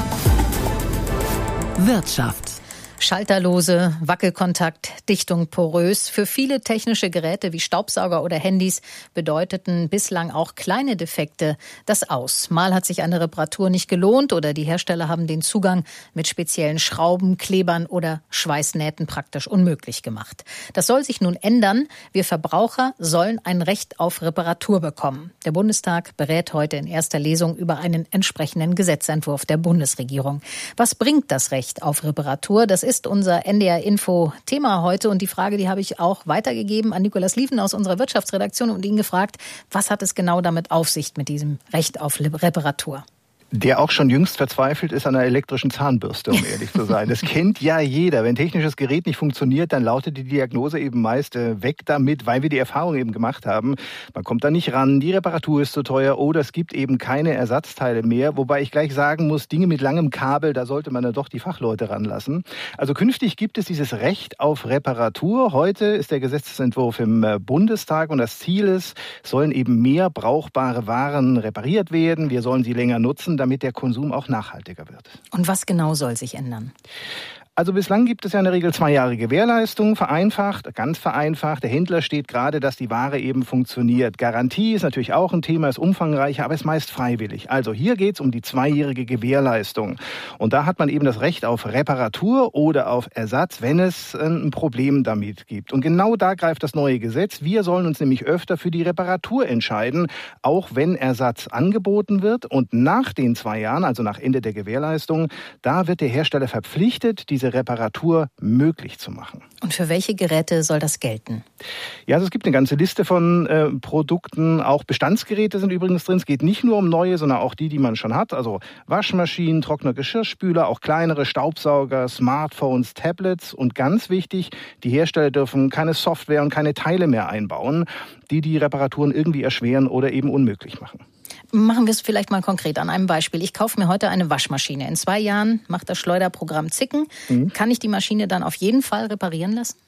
Wirtschaft. Schalterlose, Wackelkontakt, Dichtung porös. Für viele technische Geräte wie Staubsauger oder Handys bedeuteten bislang auch kleine Defekte das Aus. Mal hat sich eine Reparatur nicht gelohnt oder die Hersteller haben den Zugang mit speziellen Schrauben, Klebern oder Schweißnähten praktisch unmöglich gemacht. Das soll sich nun ändern. Wir Verbraucher sollen ein Recht auf Reparatur bekommen. Der Bundestag berät heute in erster Lesung über einen entsprechenden Gesetzentwurf der Bundesregierung. Was bringt das Recht auf Reparatur? Das ist unser NDR-Info-Thema heute und die Frage, die habe ich auch weitergegeben an Nicolas Lieven aus unserer Wirtschaftsredaktion und ihn gefragt, was hat es genau damit auf sich mit diesem Recht auf Reparatur? Der auch schon jüngst verzweifelt ist an einer elektrischen Zahnbürste, um ehrlich zu sein. Das kennt ja jeder. Wenn ein technisches Gerät nicht funktioniert, dann lautet die Diagnose eben meist weg damit, weil wir die Erfahrung eben gemacht haben. Man kommt da nicht ran, die Reparatur ist zu teuer oder es gibt eben keine Ersatzteile mehr. Wobei ich gleich sagen muss, Dinge mit langem Kabel, da sollte man dann doch die Fachleute ranlassen. Also künftig gibt es dieses Recht auf Reparatur. Heute ist der Gesetzentwurf im Bundestag und das Ziel ist, sollen eben mehr brauchbare Waren repariert werden. Wir sollen sie länger nutzen, damit der Konsum auch nachhaltiger wird. Und was genau soll sich ändern? Also bislang gibt es ja in der Regel 2 Jahre Gewährleistung, vereinfacht, ganz vereinfacht. Der Händler steht gerade, dass die Ware eben funktioniert. Garantie ist natürlich auch ein Thema, ist umfangreicher, aber ist meist freiwillig. Also hier geht es um die 2-jährige Gewährleistung. Und da hat man eben das Recht auf Reparatur oder auf Ersatz, wenn es ein Problem damit gibt. Und genau da greift das neue Gesetz. Wir sollen uns nämlich öfter für die Reparatur entscheiden, auch wenn Ersatz angeboten wird. Und nach den 2 Jahren, also nach Ende der Gewährleistung, da wird der Hersteller verpflichtet, diese Reparatur möglich zu machen. Und für welche Geräte soll das gelten? Ja, also es gibt eine ganze Liste von Produkten. Auch Bestandsgeräte sind übrigens drin. Es geht nicht nur um neue, sondern auch die man schon hat. Also Waschmaschinen, trockene Geschirrspüler, auch kleinere Staubsauger, Smartphones, Tablets. Und ganz wichtig, die Hersteller dürfen keine Software und keine Teile mehr einbauen, die Reparaturen irgendwie erschweren oder eben unmöglich machen. Machen wir es vielleicht mal konkret an einem Beispiel. Ich kaufe mir heute eine Waschmaschine. In 2 Jahren macht das Schleuderprogramm Zicken. Kann ich die Maschine dann auf jeden Fall reparieren lassen?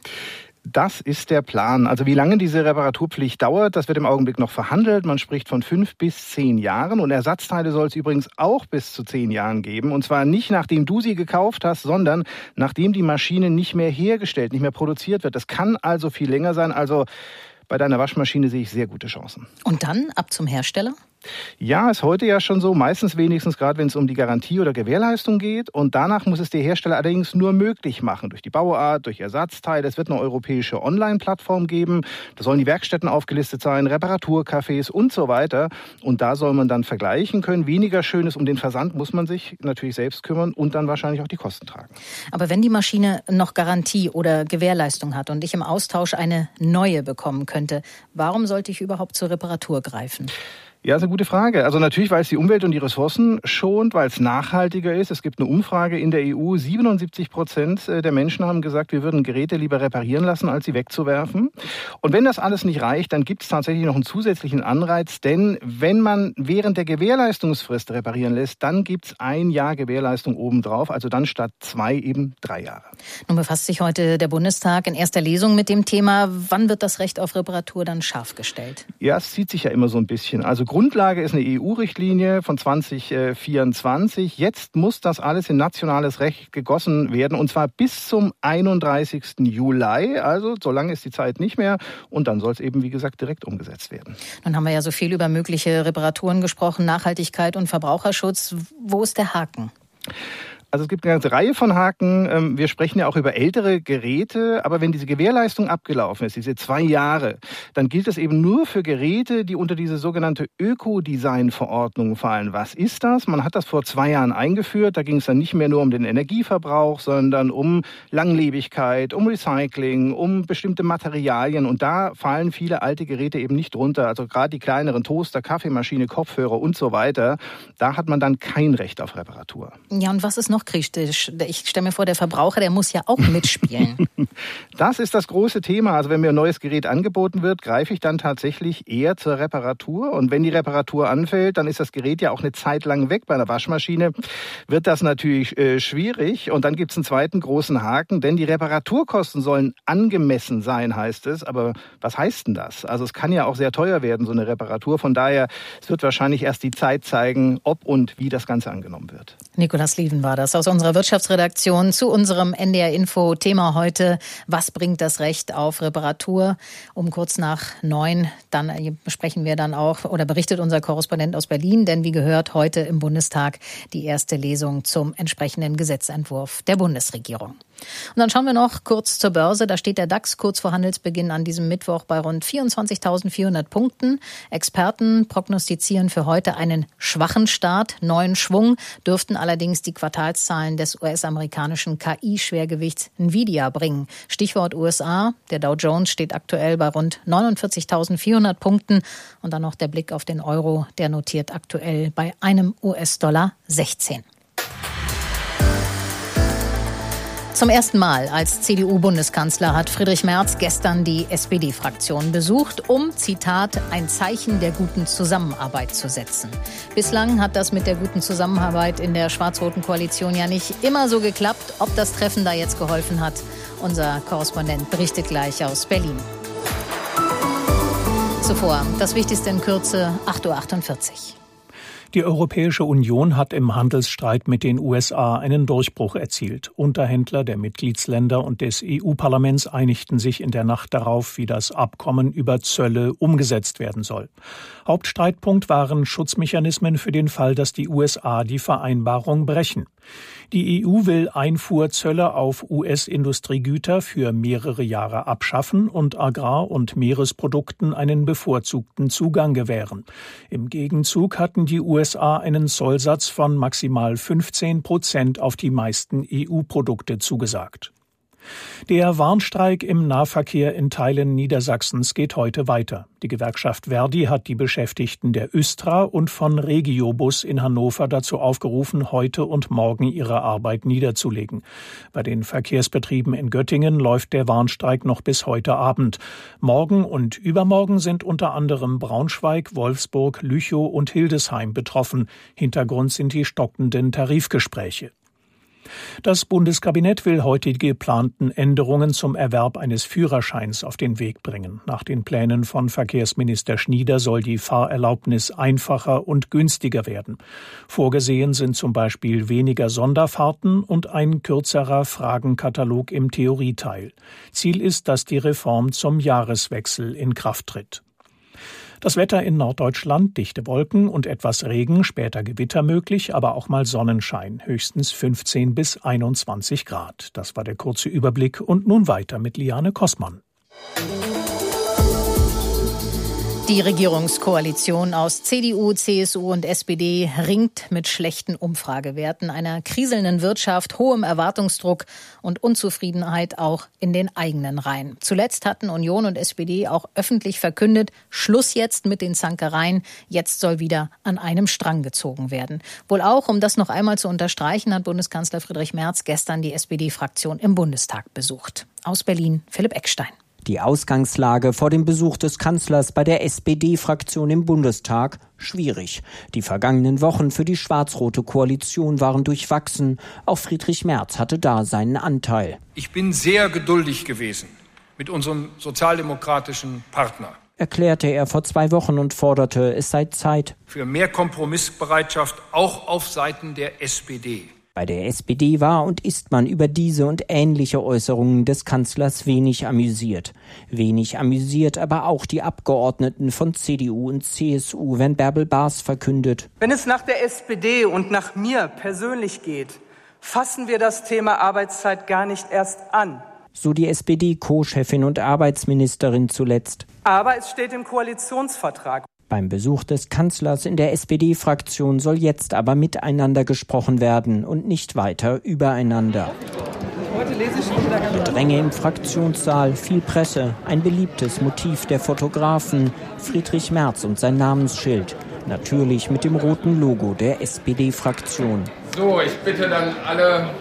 Das ist der Plan. Also wie lange diese Reparaturpflicht dauert, das wird im Augenblick noch verhandelt. Man spricht von 5 bis 10 Jahren. Und Ersatzteile soll es übrigens auch bis zu 10 Jahren geben. Und zwar nicht nachdem du sie gekauft hast, sondern nachdem die Maschine nicht mehr hergestellt, nicht mehr produziert wird. Das kann also viel länger sein. Also bei deiner Waschmaschine sehe ich sehr gute Chancen. Und dann ab zum Hersteller? Ja, ist heute ja schon so, meistens wenigstens gerade, wenn es um die Garantie oder Gewährleistung geht. Und danach muss es der Hersteller allerdings nur möglich machen, durch die Bauart, durch Ersatzteile. Es wird eine europäische Online-Plattform geben. Da sollen die Werkstätten aufgelistet sein, Reparaturcafés und so weiter. Und da soll man dann vergleichen können. Weniger Schönes, um den Versand muss man sich natürlich selbst kümmern und dann wahrscheinlich auch die Kosten tragen. Aber wenn die Maschine noch Garantie oder Gewährleistung hat und ich im Austausch eine neue bekommen könnte, warum sollte ich überhaupt zur Reparatur greifen? Ja, ist eine gute Frage. Also natürlich, weil es die Umwelt und die Ressourcen schont, weil es nachhaltiger ist. Es gibt eine Umfrage in der EU. 77% der Menschen haben gesagt, wir würden Geräte lieber reparieren lassen, als sie wegzuwerfen. Und wenn das alles nicht reicht, dann gibt es tatsächlich noch einen zusätzlichen Anreiz. Denn wenn man während der Gewährleistungsfrist reparieren lässt, dann gibt es 1 Jahr Gewährleistung obendrauf. Also dann statt 2 eben 3 Jahre. Nun befasst sich heute der Bundestag in erster Lesung mit dem Thema. Wann wird das Recht auf Reparatur dann scharf gestellt? Ja, es zieht sich ja immer so ein bisschen. Also Grundlage ist eine EU-Richtlinie von 2024. Jetzt muss das alles in nationales Recht gegossen werden, und zwar bis zum 31. Juli. Also so lange ist die Zeit nicht mehr, und dann soll es eben, wie gesagt, direkt umgesetzt werden. Nun haben wir ja so viel über mögliche Reparaturen gesprochen, Nachhaltigkeit und Verbraucherschutz. Wo ist der Haken? Also es gibt eine ganze Reihe von Haken. Wir sprechen ja auch über ältere Geräte, aber wenn diese Gewährleistung abgelaufen ist, diese 2 Jahre, dann gilt das eben nur für Geräte, die unter diese sogenannte Ökodesign-Verordnung fallen. Was ist das? Man hat das vor 2 Jahren eingeführt. Da ging es dann nicht mehr nur um den Energieverbrauch, sondern um Langlebigkeit, um Recycling, um bestimmte Materialien. Und da fallen viele alte Geräte eben nicht drunter. Also gerade die kleineren Toaster, Kaffeemaschine, Kopfhörer und so weiter. Da hat man dann kein Recht auf Reparatur. Ja, und was ist noch kritisch? Ich stelle mir vor, der Verbraucher, der muss ja auch mitspielen. Das ist das große Thema. Also wenn mir ein neues Gerät angeboten wird, greife ich dann tatsächlich eher zur Reparatur. Und wenn die Reparatur anfällt, dann ist das Gerät ja auch eine Zeit lang weg. Bei einer Waschmaschine wird das natürlich schwierig. Und dann gibt es einen zweiten großen Haken, denn die Reparaturkosten sollen angemessen sein, heißt es. Aber was heißt denn das? Also es kann ja auch sehr teuer werden, so eine Reparatur. Von daher, es wird wahrscheinlich erst die Zeit zeigen, ob und wie das Ganze angenommen wird. Nikolaus Lieven war das aus unserer Wirtschaftsredaktion zu unserem NDR-Info-Thema heute. Was bringt das Recht auf Reparatur? Um kurz nach 9, dann besprechen wir dann auch, oder berichtet unser Korrespondent aus Berlin, denn wie gehört, heute im Bundestag die erste Lesung zum entsprechenden Gesetzentwurf der Bundesregierung. Und dann schauen wir noch kurz zur Börse. Da steht der DAX kurz vor Handelsbeginn an diesem Mittwoch bei rund 24.400 Punkten. Experten prognostizieren für heute einen schwachen Start. Neuen Schwung dürften allerdings die Quartalszahlen des US-amerikanischen KI-Schwergewichts Nvidia bringen. Stichwort USA. Der Dow Jones steht aktuell bei rund 49.400 Punkten. Und dann noch der Blick auf den Euro. Der notiert aktuell bei einem US-Dollar 16. Zum ersten Mal als CDU-Bundeskanzler hat Friedrich Merz gestern die SPD-Fraktion besucht, um, Zitat, ein Zeichen der guten Zusammenarbeit zu setzen. Bislang hat das mit der guten Zusammenarbeit in der schwarz-roten Koalition ja nicht immer so geklappt. Ob das Treffen da jetzt geholfen hat, unser Korrespondent berichtet gleich aus Berlin. Zuvor das Wichtigste in Kürze, 8.48 Uhr. Die Europäische Union hat im Handelsstreit mit den USA einen Durchbruch erzielt. Unterhändler der Mitgliedsländer und des EU-Parlaments einigten sich in der Nacht darauf, wie das Abkommen über Zölle umgesetzt werden soll. Hauptstreitpunkt waren Schutzmechanismen für den Fall, dass die USA die Vereinbarung brechen. Die EU will Einfuhrzölle auf US-Industriegüter für mehrere Jahre abschaffen und Agrar- und Meeresprodukten einen bevorzugten Zugang gewähren. Im Gegenzug hatten die USA einen Zollsatz von maximal 15% auf die meisten EU-Produkte zugesagt. Der Warnstreik im Nahverkehr in Teilen Niedersachsens geht heute weiter. Die Gewerkschaft Verdi hat die Beschäftigten der Östra und von Regiobus in Hannover dazu aufgerufen, heute und morgen ihre Arbeit niederzulegen. Bei den Verkehrsbetrieben in Göttingen läuft der Warnstreik noch bis heute Abend. Morgen und übermorgen sind unter anderem Braunschweig, Wolfsburg, Lüchow und Hildesheim betroffen. Hintergrund sind die stockenden Tarifgespräche. Das Bundeskabinett will heute die geplanten Änderungen zum Erwerb eines Führerscheins auf den Weg bringen. Nach den Plänen von Verkehrsminister Schnieder soll die Fahrerlaubnis einfacher und günstiger werden. Vorgesehen sind zum Beispiel weniger Sonderfahrten und ein kürzerer Fragenkatalog im Theorieteil. Ziel ist, dass die Reform zum Jahreswechsel in Kraft tritt. Das Wetter in Norddeutschland, dichte Wolken und etwas Regen, später Gewitter möglich, aber auch mal Sonnenschein, höchstens 15 bis 21 Grad. Das war der kurze Überblick und nun weiter mit Liane Kossmann. Die Regierungskoalition aus CDU, CSU und SPD ringt mit schlechten Umfragewerten, einer kriselnden Wirtschaft, hohem Erwartungsdruck und Unzufriedenheit auch in den eigenen Reihen. Zuletzt hatten Union und SPD auch öffentlich verkündet, Schluss jetzt mit den Zankereien, jetzt soll wieder an einem Strang gezogen werden. Wohl auch, um das noch einmal zu unterstreichen, hat Bundeskanzler Friedrich Merz gestern die SPD-Fraktion im Bundestag besucht. Aus Berlin, Philipp Eckstein. Die Ausgangslage vor dem Besuch des Kanzlers bei der SPD-Fraktion im Bundestag schwierig. Die vergangenen Wochen für die schwarz-rote Koalition waren durchwachsen. Auch Friedrich Merz hatte da seinen Anteil. Ich bin sehr geduldig gewesen mit unserem sozialdemokratischen Partner, erklärte er vor 2 Wochen und forderte, es sei Zeit für mehr Kompromissbereitschaft auch auf Seiten der SPD. Bei der SPD war und ist man über diese und ähnliche Äußerungen des Kanzlers wenig amüsiert. Wenig amüsiert aber auch die Abgeordneten von CDU und CSU, wenn Bärbel Baas verkündet: Wenn es nach der SPD und nach mir persönlich geht, fassen wir das Thema Arbeitszeit gar nicht erst an. So die SPD-Co-Chefin und Arbeitsministerin zuletzt. Aber es steht im Koalitionsvertrag. Beim Besuch des Kanzlers in der SPD-Fraktion soll jetzt aber miteinander gesprochen werden und nicht weiter übereinander. Gedränge im Fraktionssaal, viel Presse, ein beliebtes Motiv der Fotografen, Friedrich Merz und sein Namensschild. Natürlich mit dem roten Logo der SPD-Fraktion. So, ich bitte dann alle,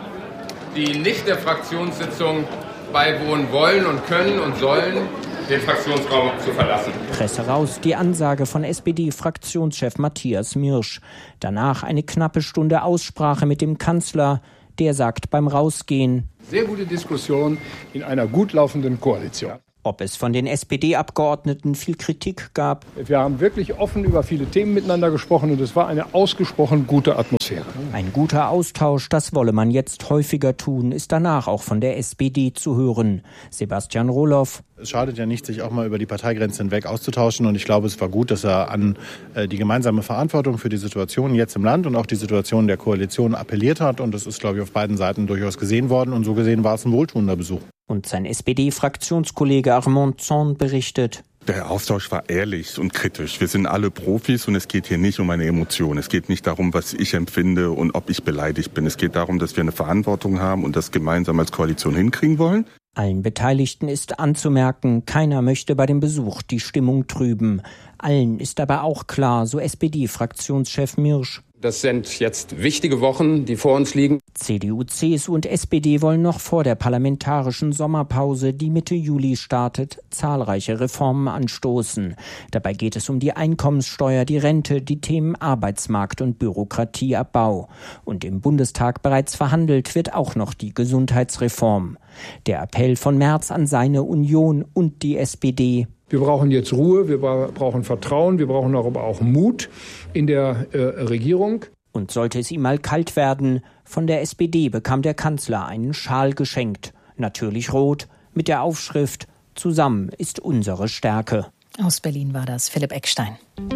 die nicht der Fraktionssitzung beiwohnen wollen und können und sollen, den Fraktionsraum zu verlassen. Presse raus, die Ansage von SPD-Fraktionschef Matthias Mirsch. Danach eine knappe Stunde Aussprache mit dem Kanzler. Der sagt beim Rausgehen: Sehr gute Diskussion in einer gut laufenden Koalition. Ob es von den SPD-Abgeordneten viel Kritik gab? Wir haben wirklich offen über viele Themen miteinander gesprochen und es war eine ausgesprochen gute Atmosphäre. Ein guter Austausch, das wolle man jetzt häufiger tun, ist danach auch von der SPD zu hören. Sebastian Rohloff. Es schadet ja nicht, sich auch mal über die Parteigrenzen hinweg auszutauschen. Und ich glaube, es war gut, dass er an die gemeinsame Verantwortung für die Situation jetzt im Land und auch die Situation der Koalition appelliert hat. Und das ist, glaube ich, auf beiden Seiten durchaus gesehen worden. Und so gesehen war es ein wohltuender Besuch. Und sein SPD-Fraktionskollege Armand Zorn berichtet: Der Austausch war ehrlich und kritisch. Wir sind alle Profis und es geht hier nicht um eine Emotion. Es geht nicht darum, was ich empfinde und ob ich beleidigt bin. Es geht darum, dass wir eine Verantwortung haben und das gemeinsam als Koalition hinkriegen wollen. Allen Beteiligten ist anzumerken, keiner möchte bei dem Besuch die Stimmung trüben. Allen ist aber auch klar, so SPD-Fraktionschef Mirsch: Das sind jetzt wichtige Wochen, die vor uns liegen. CDU, CSU und SPD wollen noch vor der parlamentarischen Sommerpause, die Mitte Juli startet, zahlreiche Reformen anstoßen. Dabei geht es um die Einkommenssteuer, die Rente, die Themen Arbeitsmarkt und Bürokratieabbau. Und im Bundestag bereits verhandelt wird auch noch die Gesundheitsreform. Der Appell von Merz an seine Union und die SPD: Wir brauchen jetzt Ruhe, wir brauchen Vertrauen, wir brauchen aber auch Mut in der Regierung. Und sollte es ihm mal kalt werden, von der SPD bekam der Kanzler einen Schal geschenkt. Natürlich rot, mit der Aufschrift: Zusammen ist unsere Stärke. Aus Berlin war das Philipp Eckstein.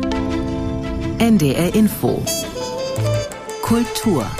NDR Info. Kultur.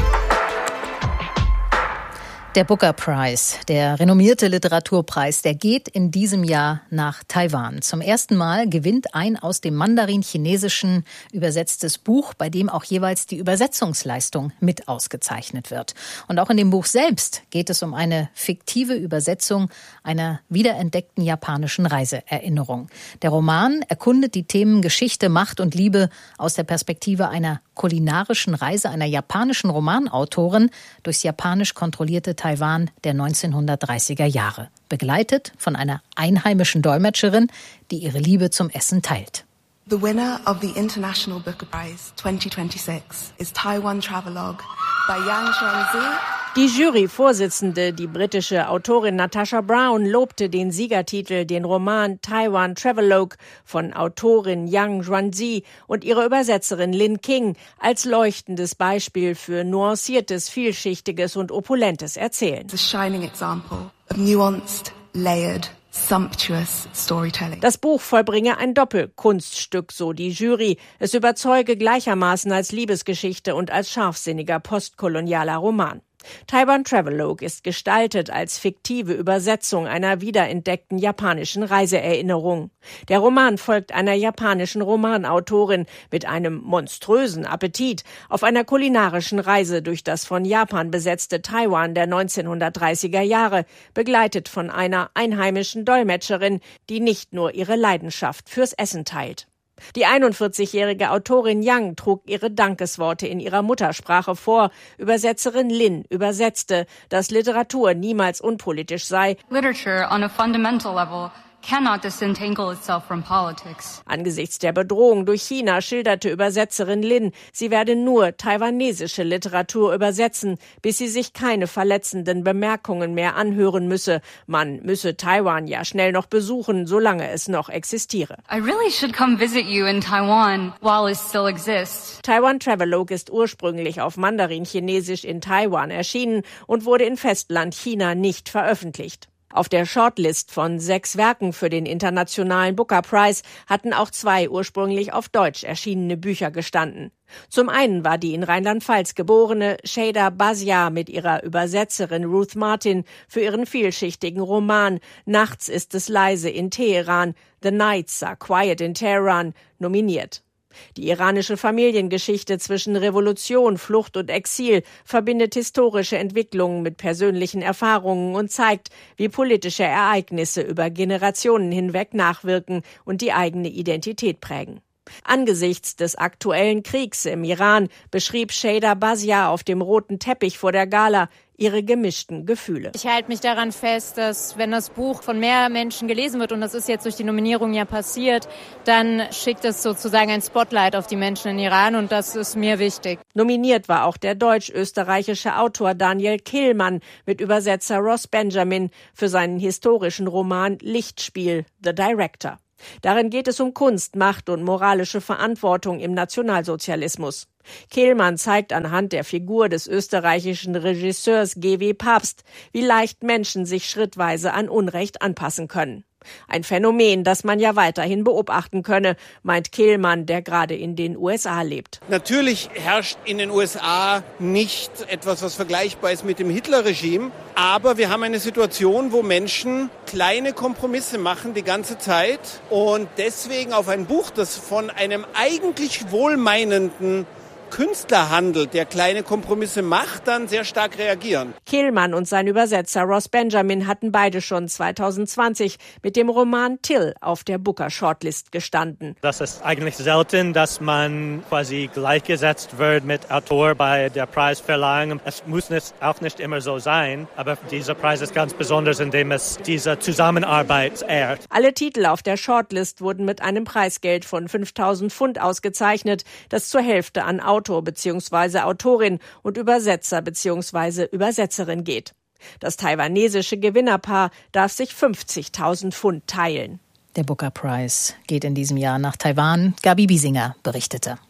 Der Booker Prize, der renommierte Literaturpreis, der geht in diesem Jahr nach Taiwan. Zum ersten Mal gewinnt ein aus dem Mandarin-Chinesischen übersetztes Buch, bei dem auch jeweils die Übersetzungsleistung mit ausgezeichnet wird. Und auch in dem Buch selbst geht es um eine fiktive Übersetzung einer wiederentdeckten japanischen Reiseerinnerung. Der Roman erkundet die Themen Geschichte, Macht und Liebe aus der Perspektive einer kulinarischen Reise einer japanischen Romanautorin durchs japanisch kontrollierte Taiwan der 1930er Jahre, begleitet von einer einheimischen Dolmetscherin, die ihre Liebe zum Essen teilt. The winner of the International Booker Prize 2026 is Taiwan Travelogue by Yang Xuanzi. Die Juryvorsitzende, die britische Autorin Natasha Brown, lobte den Siegertitel, den Roman Taiwan Travelogue von Autorin Yang Xuanzi und ihrer Übersetzerin Lin King als leuchtendes Beispiel für nuanciertes, vielschichtiges und opulentes Erzählen. It's a shining example of nuanced, layered, sumptuous storytelling. Das Buch vollbringe ein Doppelkunststück, so die Jury. Es überzeuge gleichermaßen als Liebesgeschichte und als scharfsinniger postkolonialer Roman. Taiwan Travelogue ist gestaltet als fiktive Übersetzung einer wiederentdeckten japanischen Reiseerinnerung. Der Roman folgt einer japanischen Romanautorin mit einem monströsen Appetit auf einer kulinarischen Reise durch das von Japan besetzte Taiwan der 1930er Jahre, begleitet von einer einheimischen Dolmetscherin, die nicht nur ihre Leidenschaft fürs Essen teilt. Die 41-jährige Autorin Yang trug ihre Dankesworte in ihrer Muttersprache vor. Übersetzerin Lin übersetzte, dass Literatur niemals unpolitisch sei. Literature on a fundamental level cannot disentangle itself from politics. Angesichts der Bedrohung durch China schilderte Übersetzerin Lin, sie werde nur taiwanesische Literatur übersetzen, bis sie sich keine verletzenden Bemerkungen mehr anhören müsse. Man müsse Taiwan ja schnell noch besuchen, solange es noch existiere. I really should come visit you in Taiwan while it still exists. Taiwan Travelogue ist ursprünglich auf Mandarin-Chinesisch in Taiwan erschienen und wurde in Festland China nicht veröffentlicht. Auf der Shortlist von 6 Werken für den Internationalen Booker Prize hatten auch 2 ursprünglich auf Deutsch erschienene Bücher gestanden. Zum einen war die in Rheinland-Pfalz geborene Shada Bazia mit ihrer Übersetzerin Ruth Martin für ihren vielschichtigen Roman Nachts ist es leise in Teheran, The Nights are quiet in Tehran nominiert. Die iranische Familiengeschichte zwischen Revolution, Flucht und Exil verbindet historische Entwicklungen mit persönlichen Erfahrungen und zeigt, wie politische Ereignisse über Generationen hinweg nachwirken und die eigene Identität prägen. Angesichts des aktuellen Kriegs im Iran beschrieb Shada Bazia auf dem roten Teppich vor der Gala ihre gemischten Gefühle. Ich halte mich daran fest, dass wenn das Buch von mehr Menschen gelesen wird, und das ist jetzt durch die Nominierung ja passiert, dann schickt es sozusagen ein Spotlight auf die Menschen in Iran und das ist mir wichtig. Nominiert war auch der deutsch-österreichische Autor Daniel Kehlmann mit Übersetzer Ross Benjamin für seinen historischen Roman Lichtspiel, The Director. Darin geht es um Kunst, Macht und moralische Verantwortung im Nationalsozialismus. Kehlmann zeigt anhand der Figur des österreichischen Regisseurs G.W. Pabst, wie leicht Menschen sich schrittweise an Unrecht anpassen können. Ein Phänomen, das man ja weiterhin beobachten könne, meint Kehlmann, der gerade in den USA lebt. Natürlich herrscht in den USA nicht etwas, was vergleichbar ist mit dem Hitler-Regime. Aber wir haben eine Situation, wo Menschen kleine Kompromisse machen die ganze Zeit und deswegen auf ein Buch, das von einem eigentlich wohlmeinenden Künstler handelt, der kleine Kompromisse macht, dann sehr stark reagieren. Kehlmann und sein Übersetzer Ross Benjamin hatten beide schon 2020 mit dem Roman Till auf der Booker Shortlist gestanden. Das ist eigentlich selten, dass man quasi gleichgesetzt wird mit Autor bei der Preisverleihung. Es muss auch nicht immer so sein, aber dieser Preis ist ganz besonders, indem es diese Zusammenarbeit ehrt. Alle Titel auf der Shortlist wurden mit einem Preisgeld von 5.000 Pfund ausgezeichnet, das zur Hälfte an Autor bzw. Autorin und Übersetzer bzw. Übersetzerin geht. Das taiwanesische Gewinnerpaar darf sich 50.000 Pfund teilen. Der Booker Prize geht in diesem Jahr nach Taiwan. Gabi Biesinger berichtete.